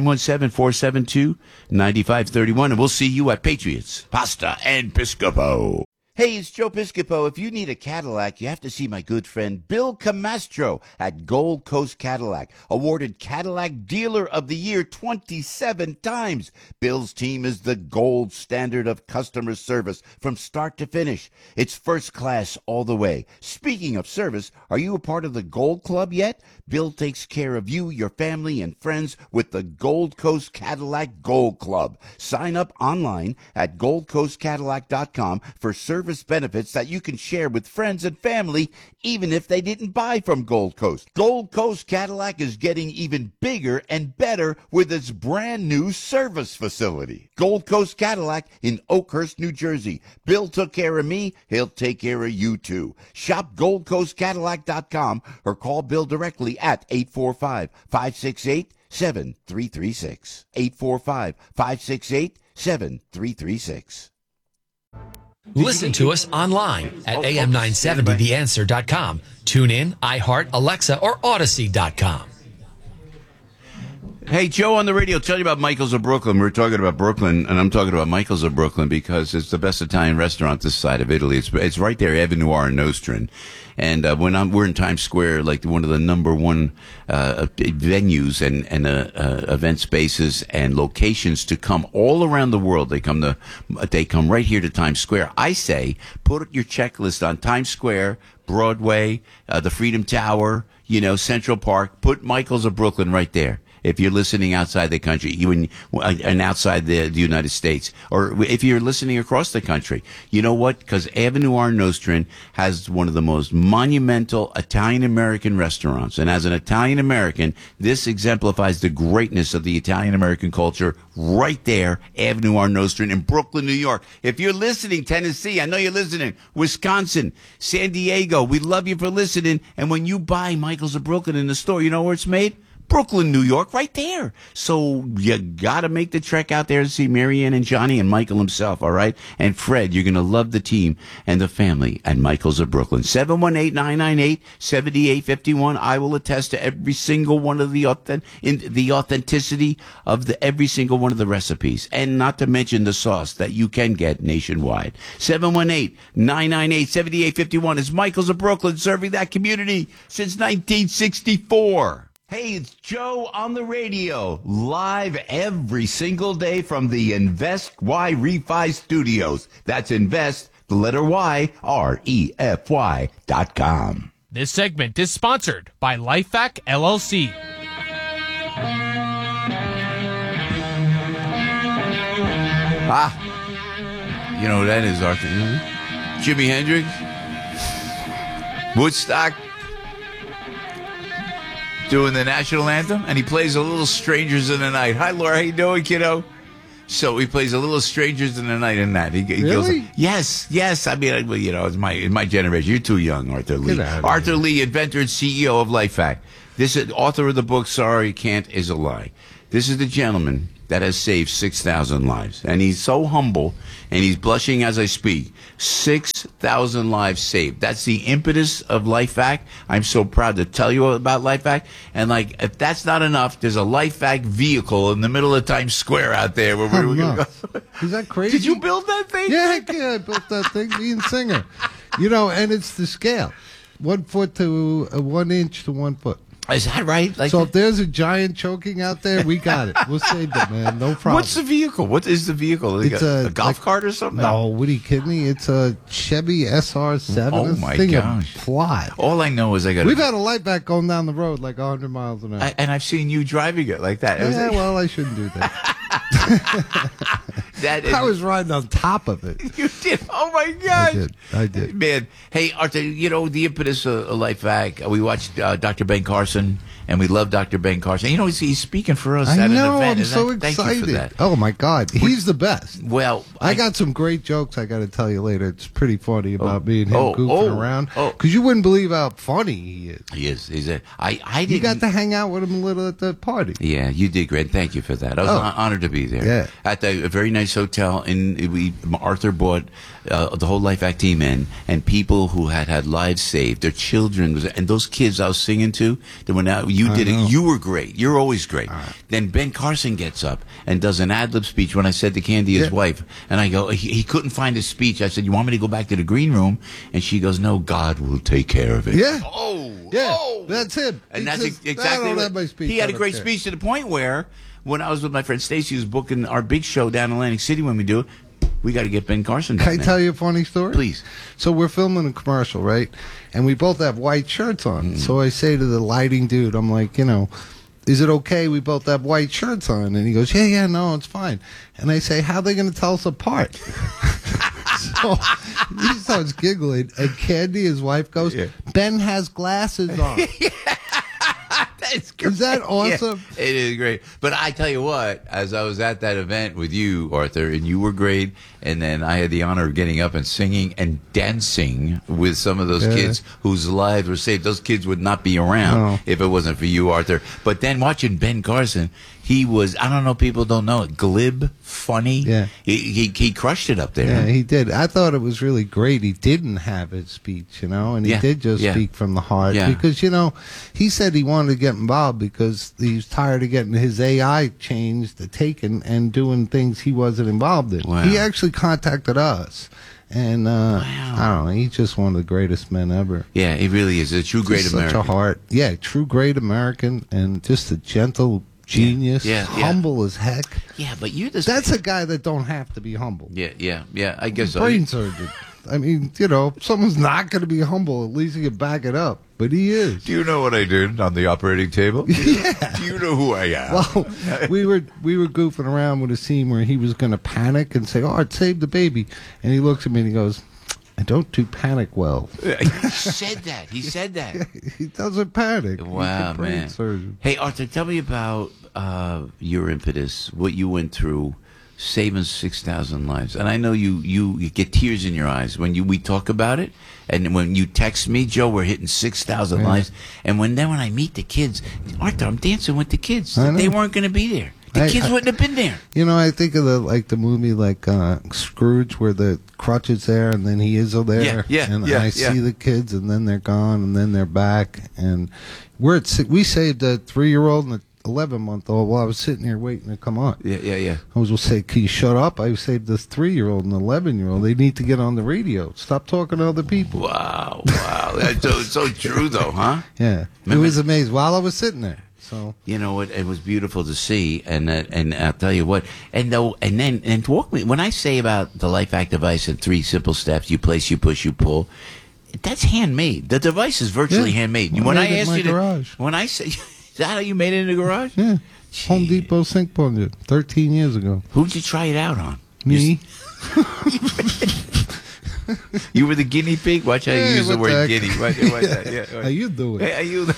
Speaker 2: 917-472-9531. And we'll see you at Patriots Pasta and Piscopo. Hey, it's Joe Piscopo. If you need a Cadillac, you have to see my good friend Bill Camastro at Gold Coast Cadillac, awarded Cadillac Dealer of the Year 27 times. Bill's team is the gold standard of customer service from start to finish. It's first class all the way. Speaking of service, are you a part of the Gold Club yet? Bill takes care of you, your family, and friends with the Gold Coast Cadillac Gold Club. Sign up online at goldcoastcadillac.com for service benefits that you can share with friends and family, even if they didn't buy from Gold Coast. Gold Coast Cadillac is getting even bigger and better with its brand new service facility. Gold Coast Cadillac in Oakhurst, New Jersey. Bill took care of me. He'll take care of you too. Shop goldcoastcadillac.com or call Bill directly at 845-568-7336. 845-568-7336.
Speaker 4: Listen to us online at am970theanswer.com. Tune in, iHeart, Alexa, or Odyssey.com.
Speaker 2: Hey, Joe on the radio, tell you about Michael's of Brooklyn. We're talking about Brooklyn, and I'm talking about Michael's of Brooklyn because it's the best Italian restaurant this side of Italy. It's right there, Avenue Noir and Nostrand. And we're in Times Square, like one of the number one venues and event spaces and locations to come all around the world. They come right here to Times Square. I say, put your checklist on Times Square, Broadway, the Freedom Tower, Central Park. Put Michael's of Brooklyn right there. If you're listening outside the country, and outside the United States, or if you're listening across the country, you know what? Because Avenue R. Nostrand has one of the most monumental Italian-American restaurants. And as an Italian-American, this exemplifies the greatness of the Italian-American culture right there, Avenue R. Nostrand in Brooklyn, New York. If you're listening, Tennessee, I know you're listening, Wisconsin, San Diego, we love you for listening. And when you buy Michael's of Brooklyn in the store, you know where it's made? Brooklyn, New York, right there. So you got to make the trek out there to see Marianne and Johnny and Michael himself, all right? And Fred, you're going to love the team and the family at Michael's of Brooklyn. 718-998-7851. I will attest to every single one of the authenticity of every single one of the recipes, and not to mention the sauce that you can get nationwide. 718-998-7851 is Michael's of Brooklyn, serving that community since 1964. Hey, it's Joe on the radio, live every single day from the Invest Y Refi Studios. That's Invest,
Speaker 5: the letter Y, REFY.com.
Speaker 14: This segment is sponsored by LifeVac LLC.
Speaker 2: You know who that is, Arthur? Jimi Hendrix, Woodstock, doing the national anthem, and he plays A Little Strangers in the Night. Hi, Laura. How you doing, kiddo? So he plays A Little Strangers in the Night in that. He
Speaker 18: Really?
Speaker 2: goes, yes. I mean, it's my generation. You're too young, Arthur Lee.
Speaker 18: Get out of
Speaker 2: Arthur Lee, inventor and CEO of LifeVac. This is author of the book, Sorry Can't Is a Lie. This is the gentleman that has saved 6,000 lives. And he's so humble, and he's blushing as I speak. 6,000 lives saved. That's the impetus of LifeVac. I'm so proud to tell you about LifeVac. And, like, if that's not enough, there's a LifeVac vehicle in the middle of Times Square out there where we're going to go.
Speaker 18: Is that crazy?
Speaker 2: Did you build that thing?
Speaker 18: Yeah, heck yeah, I built that thing. Me and Singer. You know, and it's the scale. 1 foot to 1 inch to 1 foot.
Speaker 2: Is that right? Like,
Speaker 18: so if there's a giant choking out there, we got it. We'll save it, man. No problem.
Speaker 2: what's the vehicle? What is the vehicle? Like
Speaker 18: It's
Speaker 2: a golf cart or something?
Speaker 18: No, what are you kidding me? It's a Chevy SR7.
Speaker 2: Oh,
Speaker 18: This
Speaker 2: my
Speaker 18: thing will
Speaker 2: gosh.
Speaker 18: fly.
Speaker 2: All I know is I got.
Speaker 18: We've had a light back going down the road like 100 miles an hour.
Speaker 2: And I've seen you driving it like that.
Speaker 18: Yeah, well, I shouldn't do that. I was riding on top of it.
Speaker 2: You did. Oh my God!
Speaker 18: I did.
Speaker 2: Man, hey Arthur, you know the impetus of LifeVac. We watched Dr. Ben Carson, and we love Dr. Ben Carson. You know he's speaking for us
Speaker 18: I
Speaker 2: at
Speaker 18: know.
Speaker 2: an event.
Speaker 18: I'm so
Speaker 2: Thank you for
Speaker 18: excited.
Speaker 2: that.
Speaker 18: Oh my God, he's the best.
Speaker 2: Well,
Speaker 18: I got some great jokes. I got to tell you later. It's pretty funny about me and him goofing around. Because you wouldn't believe how funny he is.
Speaker 2: He is. He's a. I
Speaker 18: You
Speaker 2: didn't.
Speaker 18: got to hang out with him a little at the party.
Speaker 2: Yeah, you did great. Thank you for that. I was honored to be there.
Speaker 18: Yeah.
Speaker 2: At a very nice hotel, Arthur brought the whole LifeVac team in, and people who had lives saved, their children, and those kids I was singing to, that were now you did it. You were great. You're always great. Then Ben Carson gets up and does an ad lib speech when I said to Candy, his wife, and I go, he couldn't find his speech. I said, you want me to go back to the green room? And she goes, no, God will take care of it.
Speaker 18: Yeah.
Speaker 2: Yeah.
Speaker 18: That's it.
Speaker 2: And
Speaker 18: He
Speaker 2: that's
Speaker 18: says,
Speaker 2: exactly
Speaker 18: I don't
Speaker 2: what
Speaker 18: have my speech.
Speaker 2: he had
Speaker 18: I
Speaker 2: a
Speaker 18: don't
Speaker 2: great
Speaker 18: care.
Speaker 2: speech to the point where when I was with my friend Stacy, who was booking our big show down in Atlantic City when we do it, we got to get Ben Carson down
Speaker 18: Can I
Speaker 2: there.
Speaker 18: tell you a funny story?
Speaker 2: Please.
Speaker 18: So we're filming a commercial, right? And we both have white shirts on. So I say to the lighting dude, I'm like, is it okay we both have white shirts on? And he goes, yeah, no, it's fine. And I say, how are they going to tell us apart? So he starts giggling, and Candy, his wife, goes, Ben has glasses on. Is that awesome?
Speaker 2: Yeah, it is great. But I tell you what, as I was at that event with you, Arthur, and you were great, and then I had the honor of getting up and singing and dancing with some of those kids whose lives were saved. Those kids would not be around if it wasn't for you, Arthur. But then watching Ben Carson, he was, I don't know, people don't know it, glib, funny.
Speaker 18: Yeah.
Speaker 2: He crushed it up there.
Speaker 18: Yeah, he did. I thought it was really great. He didn't have his speech, and he did just speak from the heart.
Speaker 2: Yeah.
Speaker 18: Because, he said he wanted to get involved because he's tired of getting his AI changed, taken, and doing things he wasn't involved in.
Speaker 2: Wow.
Speaker 18: He actually contacted us. And, I don't know, he's just one of the greatest men ever.
Speaker 2: Yeah, he really is. A true great
Speaker 18: Just
Speaker 2: American.
Speaker 18: Such a heart. Yeah, true great American, and just a gentle genius, humble as heck.
Speaker 2: Yeah, but you're this.
Speaker 18: That's a guy that don't have to be humble.
Speaker 2: Yeah. I guess so.
Speaker 18: Brain surgeon. I mean, if someone's not going to be humble, at least he can back it up. But he is.
Speaker 2: Do you know what I did on the operating table?
Speaker 18: Yeah.
Speaker 2: Do you know who I am?
Speaker 18: Well, we were goofing around with a scene where he was going to panic and say, "Oh, save the baby," and he looks at me and he goes, "I don't do panic well."
Speaker 2: He said that. He said that.
Speaker 18: He doesn't panic.
Speaker 2: Wow,
Speaker 18: He's a brain
Speaker 2: man.
Speaker 18: surgeon.
Speaker 2: Hey, Arthur, tell me about your impetus, what you went through, saving 6,000 lives. And I know you get tears in your eyes when we talk about it. And when you text me, Joe, we're hitting 6,000 lives. And when I meet the kids, Arthur, I'm dancing with the kids.
Speaker 18: I know.
Speaker 2: They weren't going to be there. The kids wouldn't have been there.
Speaker 18: I think of the movie Scrooge, where the crutch is there and then he is there. And I see the kids and then they're gone and then they're back. And we saved a 3-year-old and a 11-month-old while I was sitting here waiting to come on.
Speaker 2: Yeah.
Speaker 18: I was going to say, can you shut up? I saved this 3-year-old and 11-year-old. They need to get on the radio. Stop talking to other people.
Speaker 2: Wow. That's so true, though, huh?
Speaker 18: Yeah. It was amazing while I was sitting there. So
Speaker 2: you know what? It was beautiful to see, and I'll tell you what. And walk me when I say about the LifeVac device and 3 simple steps: you place, you push, you pull. That's handmade. The device is virtually handmade. When I asked you when I say, is that how you made it in the garage?
Speaker 18: Yeah. Home Depot sink plunger 13 years ago.
Speaker 2: Who'd you try it out on?
Speaker 18: Me.
Speaker 2: You were the guinea pig? Watch how you use the word guinea. Watch that.
Speaker 18: How you do it?
Speaker 2: Hey, you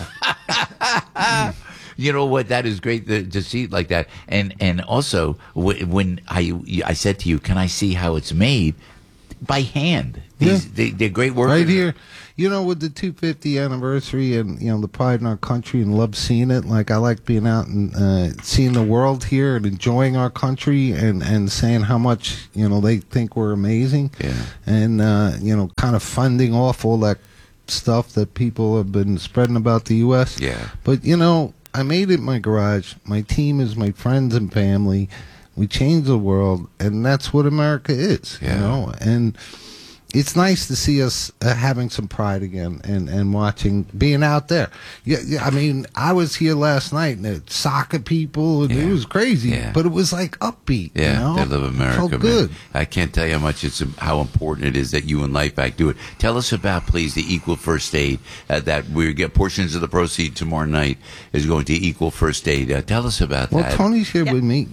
Speaker 2: know what? That is great to see it like that. And also, when I said to you, can I see how it's made? By hand. They're great work.
Speaker 18: Right here. You know, with the 250 anniversary and, you know, the pride in our country and love seeing it, like I like being out and seeing the world here and enjoying our country and saying how much, you know, they think we're amazing.
Speaker 2: Yeah.
Speaker 18: And, you know, kind of funding off all that stuff that people have been spreading about the U.S.
Speaker 2: Yeah.
Speaker 18: But, you know, I made it in my garage. My team is my friends and family. We changed the world, and that's what America is, you know. And it's nice to see us having some pride again and watching, being out there. Yeah, I mean, I was here last night, and the soccer people, and it was crazy, but it was like upbeat.
Speaker 2: Yeah,
Speaker 18: you know?
Speaker 2: they love America,
Speaker 18: Felt good.
Speaker 2: man. I can't tell you how important it is that you and LifeVac do it. Tell us about, please, the Equal First Aid that we get portions of the proceeds tomorrow night is going to Equal First Aid. Tell us about that.
Speaker 18: Well, Tony's here with me.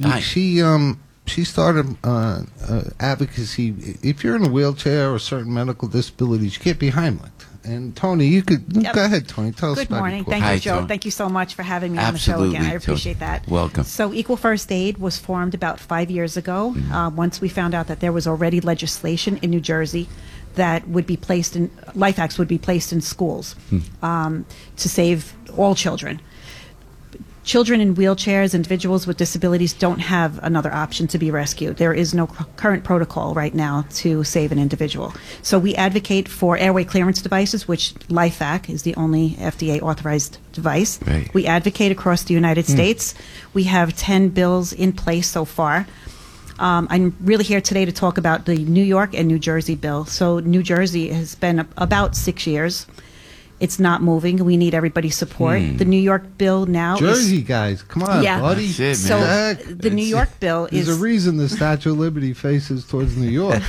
Speaker 18: She started advocacy. If you're in a wheelchair or certain medical disabilities, you can't be Heimlich. And Tony, you could go ahead. Tony, tell us
Speaker 19: Good
Speaker 18: about
Speaker 19: morning.
Speaker 18: Equal.
Speaker 19: Thank
Speaker 2: Hi,
Speaker 19: you, Joe.
Speaker 2: Tony.
Speaker 19: Thank you so much for having me
Speaker 2: Absolutely,
Speaker 19: on the show again. I
Speaker 2: Tony.
Speaker 19: appreciate that.
Speaker 2: Welcome.
Speaker 19: So Equal First Aid was formed about 5 years ago. Once we found out that there was already legislation in New Jersey that would be placed in LifeVacs would be placed in schools to save all children. Children in wheelchairs, individuals with disabilities don't have another option to be rescued. There is no current protocol right now to save an individual. So we advocate for airway clearance devices, which LifeVac is the only FDA authorized device.
Speaker 2: Right.
Speaker 19: We advocate across the United States. We have 10 bills in place so far. I'm really here today to talk about the New York and New Jersey bill. So New Jersey has been about 6 years. It's not moving. We need everybody's support. The New York bill now
Speaker 18: Jersey guys, come on, buddy.
Speaker 2: That's it,
Speaker 19: so
Speaker 2: man.
Speaker 19: the New York bill
Speaker 18: There's
Speaker 19: is
Speaker 18: a reason the Statue of Liberty faces towards New York.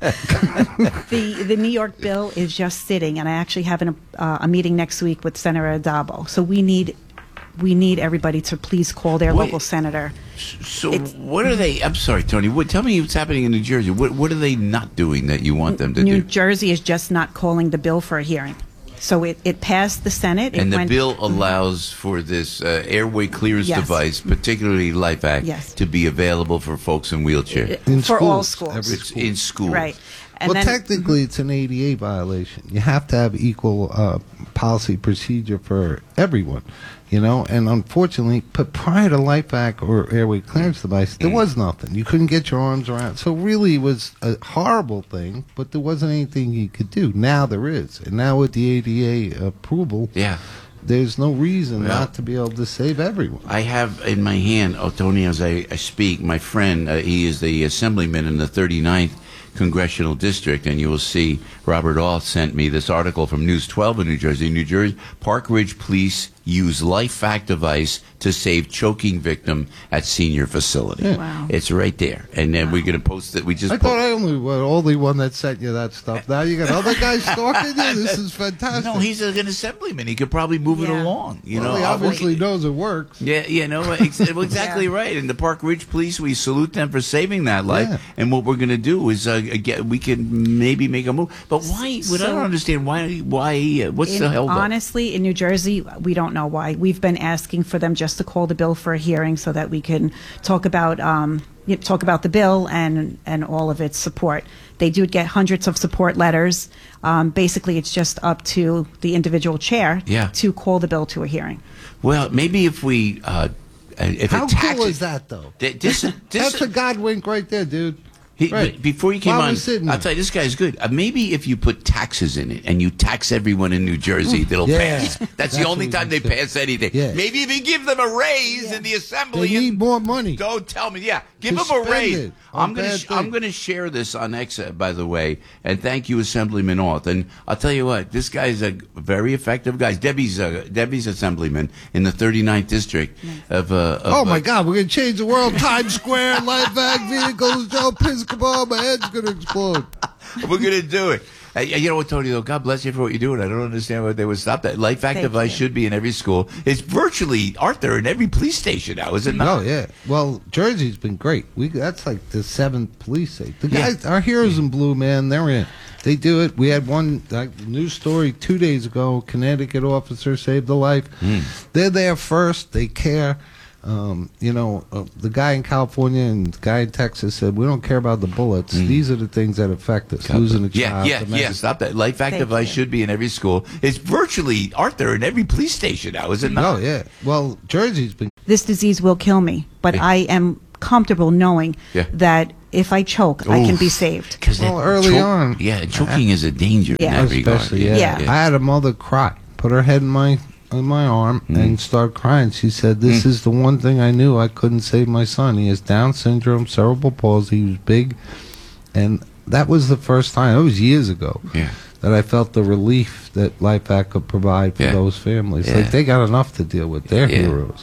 Speaker 19: the New York bill is just sitting, and I actually have a meeting next week with Senator Adabo. So we need everybody to please call their local senator.
Speaker 2: So what are they? I'm sorry, Tony. Tell me what's happening in New Jersey. What are they not doing that you want them to
Speaker 19: New
Speaker 2: do?
Speaker 19: Jersey is just not calling the bill for a hearing. So it passed the Senate.
Speaker 2: And the bill allows for this airway clearance device, particularly LifeVac, to be available for folks in wheelchair.
Speaker 19: For all schools.
Speaker 2: It's in schools.
Speaker 19: Right. And
Speaker 18: well, technically, it's an ADA violation. You have to have equal policy procedure for everyone, you know. And unfortunately, but prior to LifeVac or airway clearance device, there was nothing. You couldn't get your arms around. So really, it was a horrible thing. But there wasn't anything you could do. Now there is, and now with the ADA approval, there's no reason not to be able to save everyone.
Speaker 2: I have in my hand, Tony, as I speak, my friend. He is the assemblyman in the 39th Congressional District, and you will see Robert All sent me this article from News 12 in New Jersey. New Jersey, Park Ridge Police use LifeVac device to save choking victim at senior facility.
Speaker 18: Yeah. Wow.
Speaker 2: It's right there, and then we're going to post it. We just
Speaker 18: I thought I only one that sent you that stuff. Now you got other guys stalking you. This is fantastic.
Speaker 2: No, he's an assemblyman. He could probably move it along. You know,
Speaker 18: he obviously knows it works.
Speaker 2: Yeah, you know, exactly right. And the Park Ridge Police, we salute them for saving that life. Yeah. And what we're going to do is we can maybe make a move. But why? I don't understand why. What's the hell?
Speaker 19: Honestly, in New Jersey, we don't know why. We've been asking for them just to call the bill for a hearing so that we can talk about the bill and all of its support. They do get hundreds of support letters. Basically, it's just up to the individual chair to call the bill to a hearing.
Speaker 2: Well, maybe if we
Speaker 18: how cool is that, though? That's a God wink right there, dude.
Speaker 5: But before you came
Speaker 18: While
Speaker 5: on,
Speaker 18: we're sitting
Speaker 5: I'll tell you, this guy's good. Maybe if you put taxes in it and you tax everyone in New Jersey, that'll
Speaker 18: Yeah.
Speaker 5: pass. That's
Speaker 18: That's
Speaker 5: the only
Speaker 18: what
Speaker 5: time
Speaker 18: we
Speaker 5: they
Speaker 18: said.
Speaker 5: pass anything.
Speaker 18: Yeah.
Speaker 5: Maybe even give them a raise in the assembly.
Speaker 18: They need more money.
Speaker 5: Don't tell me. Yeah, give
Speaker 18: To
Speaker 5: them a
Speaker 18: spend
Speaker 5: raise.
Speaker 18: it on bad
Speaker 5: I'm going to share this on X, by the way, and thank you, Assemblyman Alt. And I'll tell you what, this guy's a very effective guy. Debbie's Assemblyman in the 39th district of
Speaker 18: Oh my God, we're going to change the world. Times Square, light back vehicles, Joe Piscopo, my head's going to explode.
Speaker 5: We're going to do it. You know what, Tony, though? God bless you for what you're doing. I don't understand why they would stop that. Life Act device should be in every school. It's virtually, Arthur, in every police station now, is it not?
Speaker 18: Oh, yeah. Well, Jersey's been great. That's like the 7th police state. The guys, our heroes in blue, man, they're in. They do it. We had one news story 2 days ago. Connecticut officer saved a life. They're there first. They care. The guy in California and the guy in Texas said, we don't care about the bullets. These are the things that affect us. Losing a child.
Speaker 5: Yeah. Stop that. Life Act device should be in every school. It's virtually, Arthur, in every police station now, is it not?
Speaker 18: Oh, yeah. Well, Jersey's been...
Speaker 19: This disease will kill me, but I am comfortable knowing that if I choke, I can be saved.
Speaker 18: Well, early on.
Speaker 5: Yeah, choking is a danger in that regard.
Speaker 18: Especially, I had a mother cry, put her head in my arm and start crying. She said, this is the one thing I knew I couldn't save my son. He has Down syndrome, cerebral palsy, he was big. And that was the first time, it was years ago, that I felt the relief that Life Act could provide for those families. Like, they got enough to deal with. They're heroes.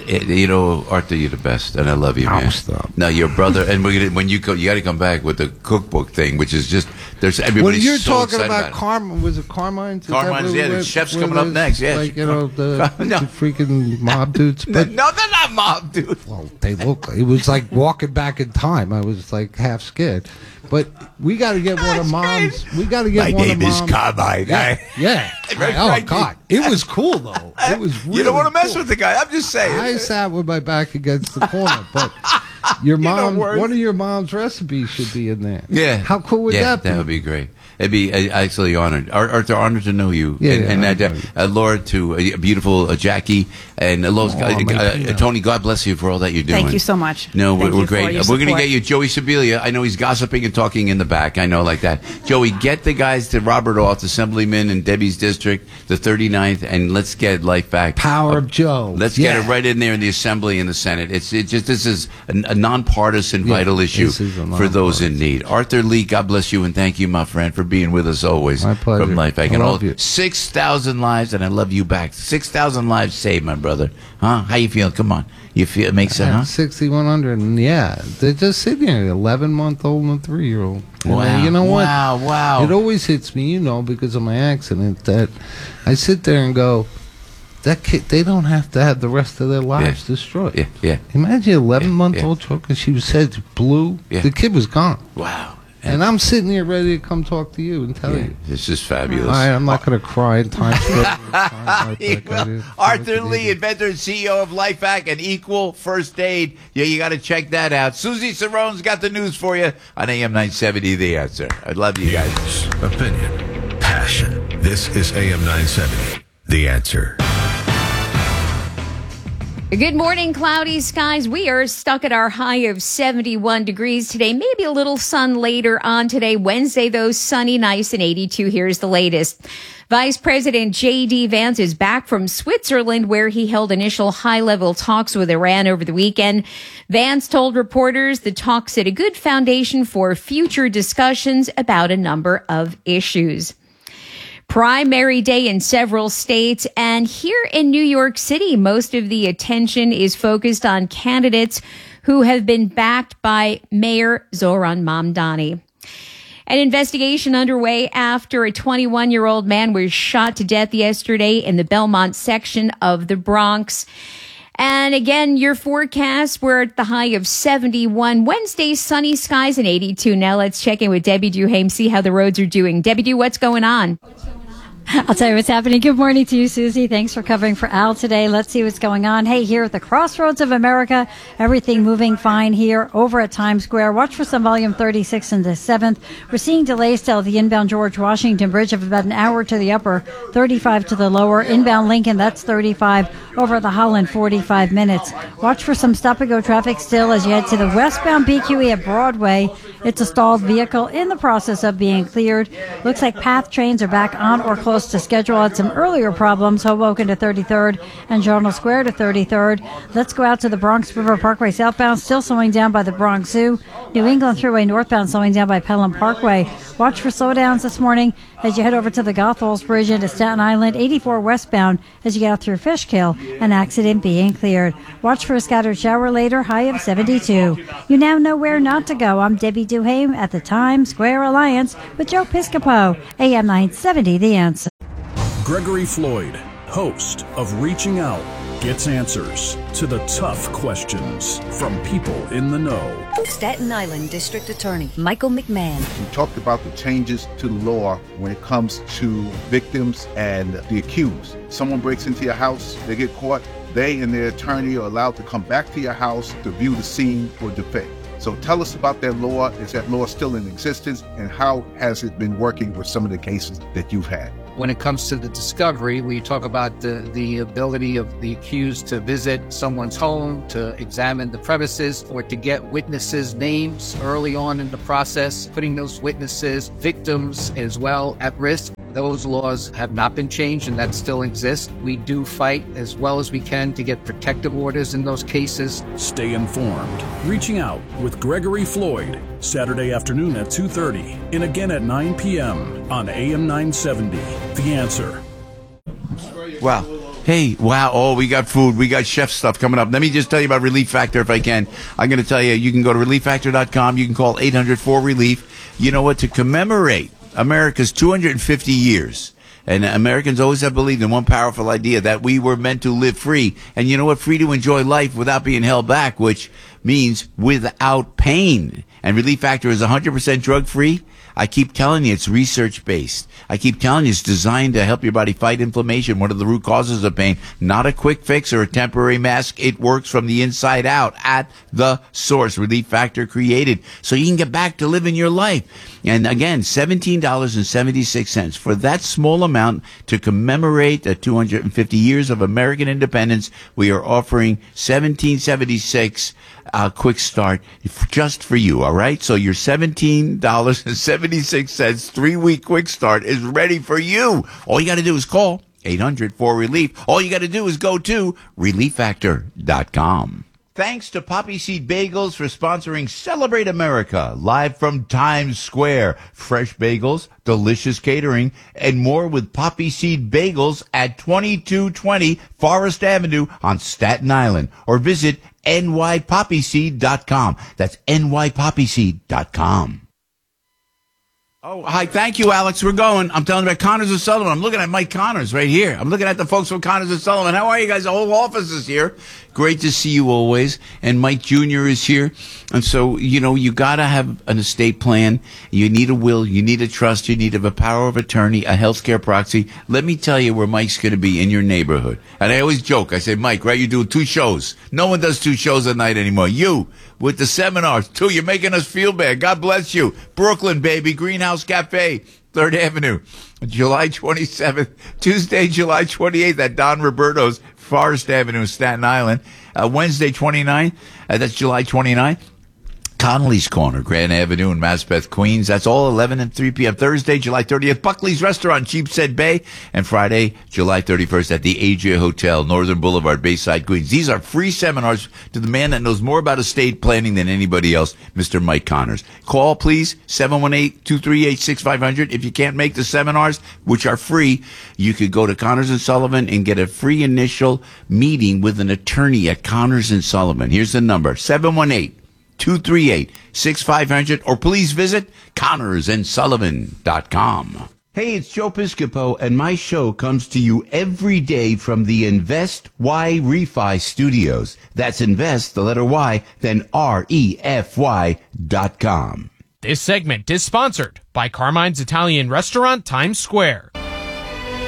Speaker 5: Arthur, you're the best, and I love you, man. No, your brother, and when you go, you got to come back with the cookbook thing, which is just everybody's
Speaker 18: when you're
Speaker 5: so
Speaker 18: talking
Speaker 5: excited
Speaker 18: about
Speaker 5: Carmine,
Speaker 18: was it Carmine's?
Speaker 5: Carmine's, the chef's coming up next. Yeah,
Speaker 18: like the freaking mob dudes. But
Speaker 5: no, they're not mob dudes.
Speaker 18: Well, they look. It was like walking back in time. I was like half scared. But we got to get one of Mom's. We got to get one of Mom's.
Speaker 5: My name is Carmine.
Speaker 18: Yeah. Oh God, it was cool though. It was. Really
Speaker 5: you don't want to mess
Speaker 18: cool.
Speaker 5: with the guy. I'm just saying.
Speaker 18: I sat with my back against the corner, but your mom, one of your mom's recipes should be in there.
Speaker 5: Yeah.
Speaker 18: How cool would that be?
Speaker 5: That would be great. It'd be actually honored. Arthur, honored to know you. Laura, to beautiful Jackie, and Tony, God bless you for all that you're doing.
Speaker 19: Thank you so much.
Speaker 5: No,
Speaker 19: Thank
Speaker 5: we're
Speaker 19: you for
Speaker 5: great.
Speaker 19: your
Speaker 5: We're going to
Speaker 19: support.
Speaker 5: get you Joey Sibilia. I know he's gossiping and talking in the back. I know, like that. Joey, get the guys to Robert Alt, Assemblyman in Debbie's district, the 39th, and let's get life back.
Speaker 18: Power of Joe.
Speaker 5: Let's get it right in there in the Assembly and the Senate. This is a nonpartisan, vital issue for those in need. Arthur Lee, God bless you, and thank you, my friend, for being with us always.
Speaker 18: My pleasure.
Speaker 5: From Life Act.
Speaker 18: I love you.
Speaker 5: 6,000 lives, and I love you back. 6,000 lives saved, my brother. Huh? How you feeling? Come on. You feel it makes sense, huh?
Speaker 18: 6,100, and they're just sitting here, 11-month-old and 3-year-old.
Speaker 5: Wow.
Speaker 18: You know what?
Speaker 5: Wow.
Speaker 18: It always hits me, because of my accident, that I sit there and go, that kid, they don't have to have the rest of their lives destroyed.
Speaker 5: Yeah.
Speaker 18: Imagine 11-month-old choking. She said blue. The kid was gone.
Speaker 5: Wow.
Speaker 18: And I'm sitting here ready to come talk to you and tell you.
Speaker 5: This is fabulous.
Speaker 18: All right, I'm not going to cry in Times Square.
Speaker 5: Arthur Lee, inventor and CEO of Life Act and Equal First Aid. Yeah, you got to check that out. Susie Sarone's got the news for you on AM 970, The Answer. I love you guys.
Speaker 7: Opinion, passion. This is AM 970, The Answer.
Speaker 20: Good morning, cloudy skies. We are stuck at our high of 71 degrees today. Maybe a little sun later on today. Wednesday, though, sunny, nice, and 82. Here's the latest. Vice President J.D. Vance is back from Switzerland, where he held initial high-level talks with Iran over the weekend. Vance told reporters the talks set a good foundation for future discussions about a number of issues. Primary day in several states, and here in New York City, most of the attention is focused on candidates who have been backed by Mayor Zohran Mamdani. An investigation underway after a 21-year-old man was shot to death yesterday in the Belmont section of the Bronx. And again, your forecast, we're at the high of 71. Wednesday, sunny skies and 82. Now let's check in with Debbie Duhame, see how the roads are doing. Debbie Du, what's going on?
Speaker 1: I'll tell you what's happening. Good morning to you, Susie. Thanks for covering for Al today. Let's see what's going on. Hey, here at the Crossroads of America, everything moving fine here over at Times Square. Watch for some volume 36 in the 7th. We're seeing delays still at the inbound George Washington Bridge of about an hour to the upper, 35 to the lower. Inbound Lincoln, that's 35. Over the Holland, 45 minutes. Watch for some stop-and-go traffic still as you head to the westbound BQE at Broadway. It's a stalled vehicle in the process of being cleared. Looks like PATH trains are back on or close to schedule. Had some earlier problems. Hoboken to 33rd and Journal Square to 33rd. Let's go out to the Bronx River Parkway southbound, still slowing down by the Bronx Zoo. New England Thruway northbound slowing down by Pelham Parkway. Watch for slowdowns this morning as you head over to the Goethals Bridge into Staten Island. 84 westbound as you get out through Fishkill. An accident being cleared. Watch for a scattered shower later, high of 72. You now know where not to go. I'm Debbie Duhame at the Times Square Alliance with Joe Piscopo, AM 970, The Answer.
Speaker 21: Gregory Floyd, host of Reaching Out, gets answers to the tough questions from people in the know.
Speaker 22: Staten Island District Attorney Michael McMahon.
Speaker 23: We talked about the changes to the law when it comes to victims and the accused. Someone breaks into your house, they get caught, they and their attorney are allowed to come back to your house to view the scene for defense. So tell us about that law. Is that law still in existence? And how has it been working with some of the cases that you've had?
Speaker 24: When it comes to the discovery, we talk about the ability of the accused to visit someone's home, to examine the premises, or to get witnesses' names early on in the process, putting those witnesses, victims as well, at risk. Those laws have not been changed, and that still exists. We do fight as well as we can to get protective orders in those cases.
Speaker 21: Stay informed. Reaching Out with Gregory Floyd, Saturday afternoon at 2:30 and again at 9 p.m. on AM 970. The Answer.
Speaker 2: Wow. Hey, wow. Oh, we got food. We got chef stuff coming up. Let me just tell you about Relief Factor if I can. I'm going to tell you can go to relieffactor.com. You can call 800-4RELIEF. You know what? To commemorate America's 250 years. And Americans always have believed in one powerful idea, that we were meant to live free. And you know what? Free to enjoy life without being held back, which means without pain. And Relief Factor is 100% drug-free. I keep telling you, it's research-based. I keep telling you, it's designed to help your body fight inflammation, one of the root causes of pain. Not a quick fix or a temporary mask. It works from the inside out at the source. Relief Factor created so you can get back to living your life. And again, $17.76 for that small amount to commemorate the 250 years of American independence. We are offering $17.76 quick start just for you. All right. So your $17.76 3-week quick start is ready for you. All you got to do is call 800-4RELIEF. All you got to do is go to relieffactor.com. Thanks to Poppy Seed Bagels for sponsoring Celebrate America, live from Times Square. Fresh bagels, delicious catering, and more with Poppy Seed Bagels at 2220 Forest Avenue on Staten Island. Or visit nypoppyseed.com. That's nypoppyseed.com. Oh, hi. Thank you, Alex. We're going. I'm telling you about Connors and Sullivan. I'm looking at Mike Connors right here. I'm looking at the folks from Connors and Sullivan. How are you guys? The whole office is here. Great to see you always. And Mike Jr. is here. And so, you got to have an estate plan. You need a will. You need a trust. You need a power of attorney, a healthcare proxy. Let me tell you where Mike's going to be in your neighborhood. And I always joke. I say, Mike, right, you're doing 2 shows. No one does 2 shows a night anymore. You, with the seminars, 2. You're making us feel bad. God bless you. Brooklyn, baby. Greenhouse Cafe, 3rd Avenue. July 27th. Tuesday, July 28th at Don Roberto's, Forest Avenue, Staten Island. Wednesday, 29th. That's July 29th. Connolly's Corner, Grand Avenue in Maspeth, Queens. That's all 11 and 3 p.m. Thursday, July 30th, Buckley's Restaurant, Sheepshead Bay. And Friday, July 31st at the Adria Hotel, Northern Boulevard, Bayside, Queens. These are free seminars to the man that knows more about estate planning than anybody else, Mr. Mike Connors. Call, please, 718-238-6500. If you can't make the seminars, which are free, you could go to Connors and Sullivan and get a free initial meeting with an attorney at Connors and Sullivan. Here's the number, 718-238-6500, or please visit ConnorsandSullivan.com. Hey, it's Joe Piscopo, and my show comes to you every day from the Invest Y Refi Studios. That's Invest, the letter Y, then REFY.com.
Speaker 14: This segment is sponsored by Carmine's Italian Restaurant, Times Square.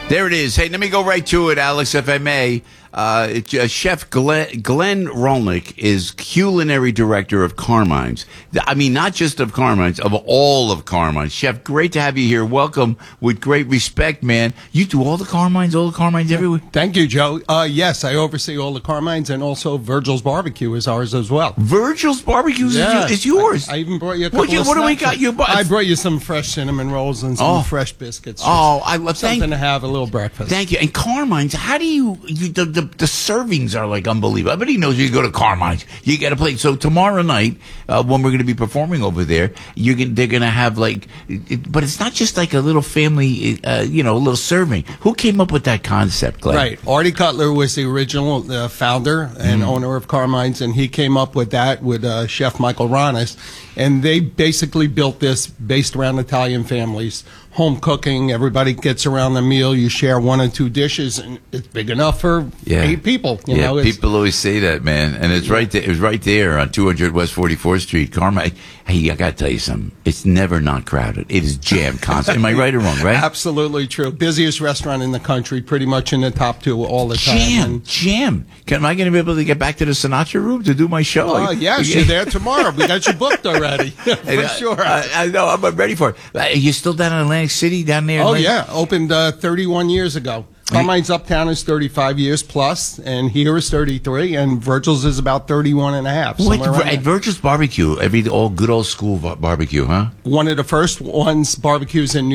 Speaker 2: There it is. Hey, let me go right to it, Alex, if I may. Chef Glenn Rolnick is culinary director of Carmine's. I mean, not just of Carmine's, of all of Carmine's. Chef, great to have you here. Welcome with great respect, man. You do all the Carmine's everywhere?
Speaker 3: Thank you, Joe. Yes, I oversee all the Carmine's, and also Virgil's Barbecue is ours as well.
Speaker 2: Virgil's Barbecue is yours?
Speaker 3: I even brought you a couple of
Speaker 2: what do we got?
Speaker 3: I brought you some fresh cinnamon rolls and some fresh biscuits.
Speaker 2: I love
Speaker 3: something to have a little breakfast.
Speaker 2: Thank you. And Carmine's, how do you the servings are like unbelievable. Everybody knows you go to Carmine's, you get a plate. So tomorrow night, when we're going to be performing over there, they're going to have but it's not just like a little family, a little serving. Who came up with that concept, Glenn?
Speaker 3: Right. Artie Cutler was the original founder and owner of Carmine's, and he came up with that with Chef Michael Ronis. And they basically built this based around Italian families. Home cooking, everybody gets around the meal, you share 1 or 2 dishes, and it's big enough for 8 people. You know,
Speaker 2: people always say that, man. And it's right there. It was right there on 200 West 44th Street, Carmine. Hey, I got to tell you something. It's never not crowded. It is jammed constantly. Am I right or wrong, right?
Speaker 3: Absolutely true. Busiest restaurant in the country, pretty much in the top 2 all the time.
Speaker 2: Jam. Am I going to be able to get back to the Sinatra room to do my show?
Speaker 3: Yes, you're there tomorrow. We got you booked already. For sure.
Speaker 2: I know. I'm ready for it. Are you still down in Atlantic City down there?
Speaker 3: Oh, yeah. Opened 31 years ago. Carmine's Uptown is 35 years plus, and here is 33, and Virgil's is about 31 and a half.
Speaker 2: At Virgil's Barbecue, all good old school barbecue, huh?
Speaker 3: One of the first barbecues in New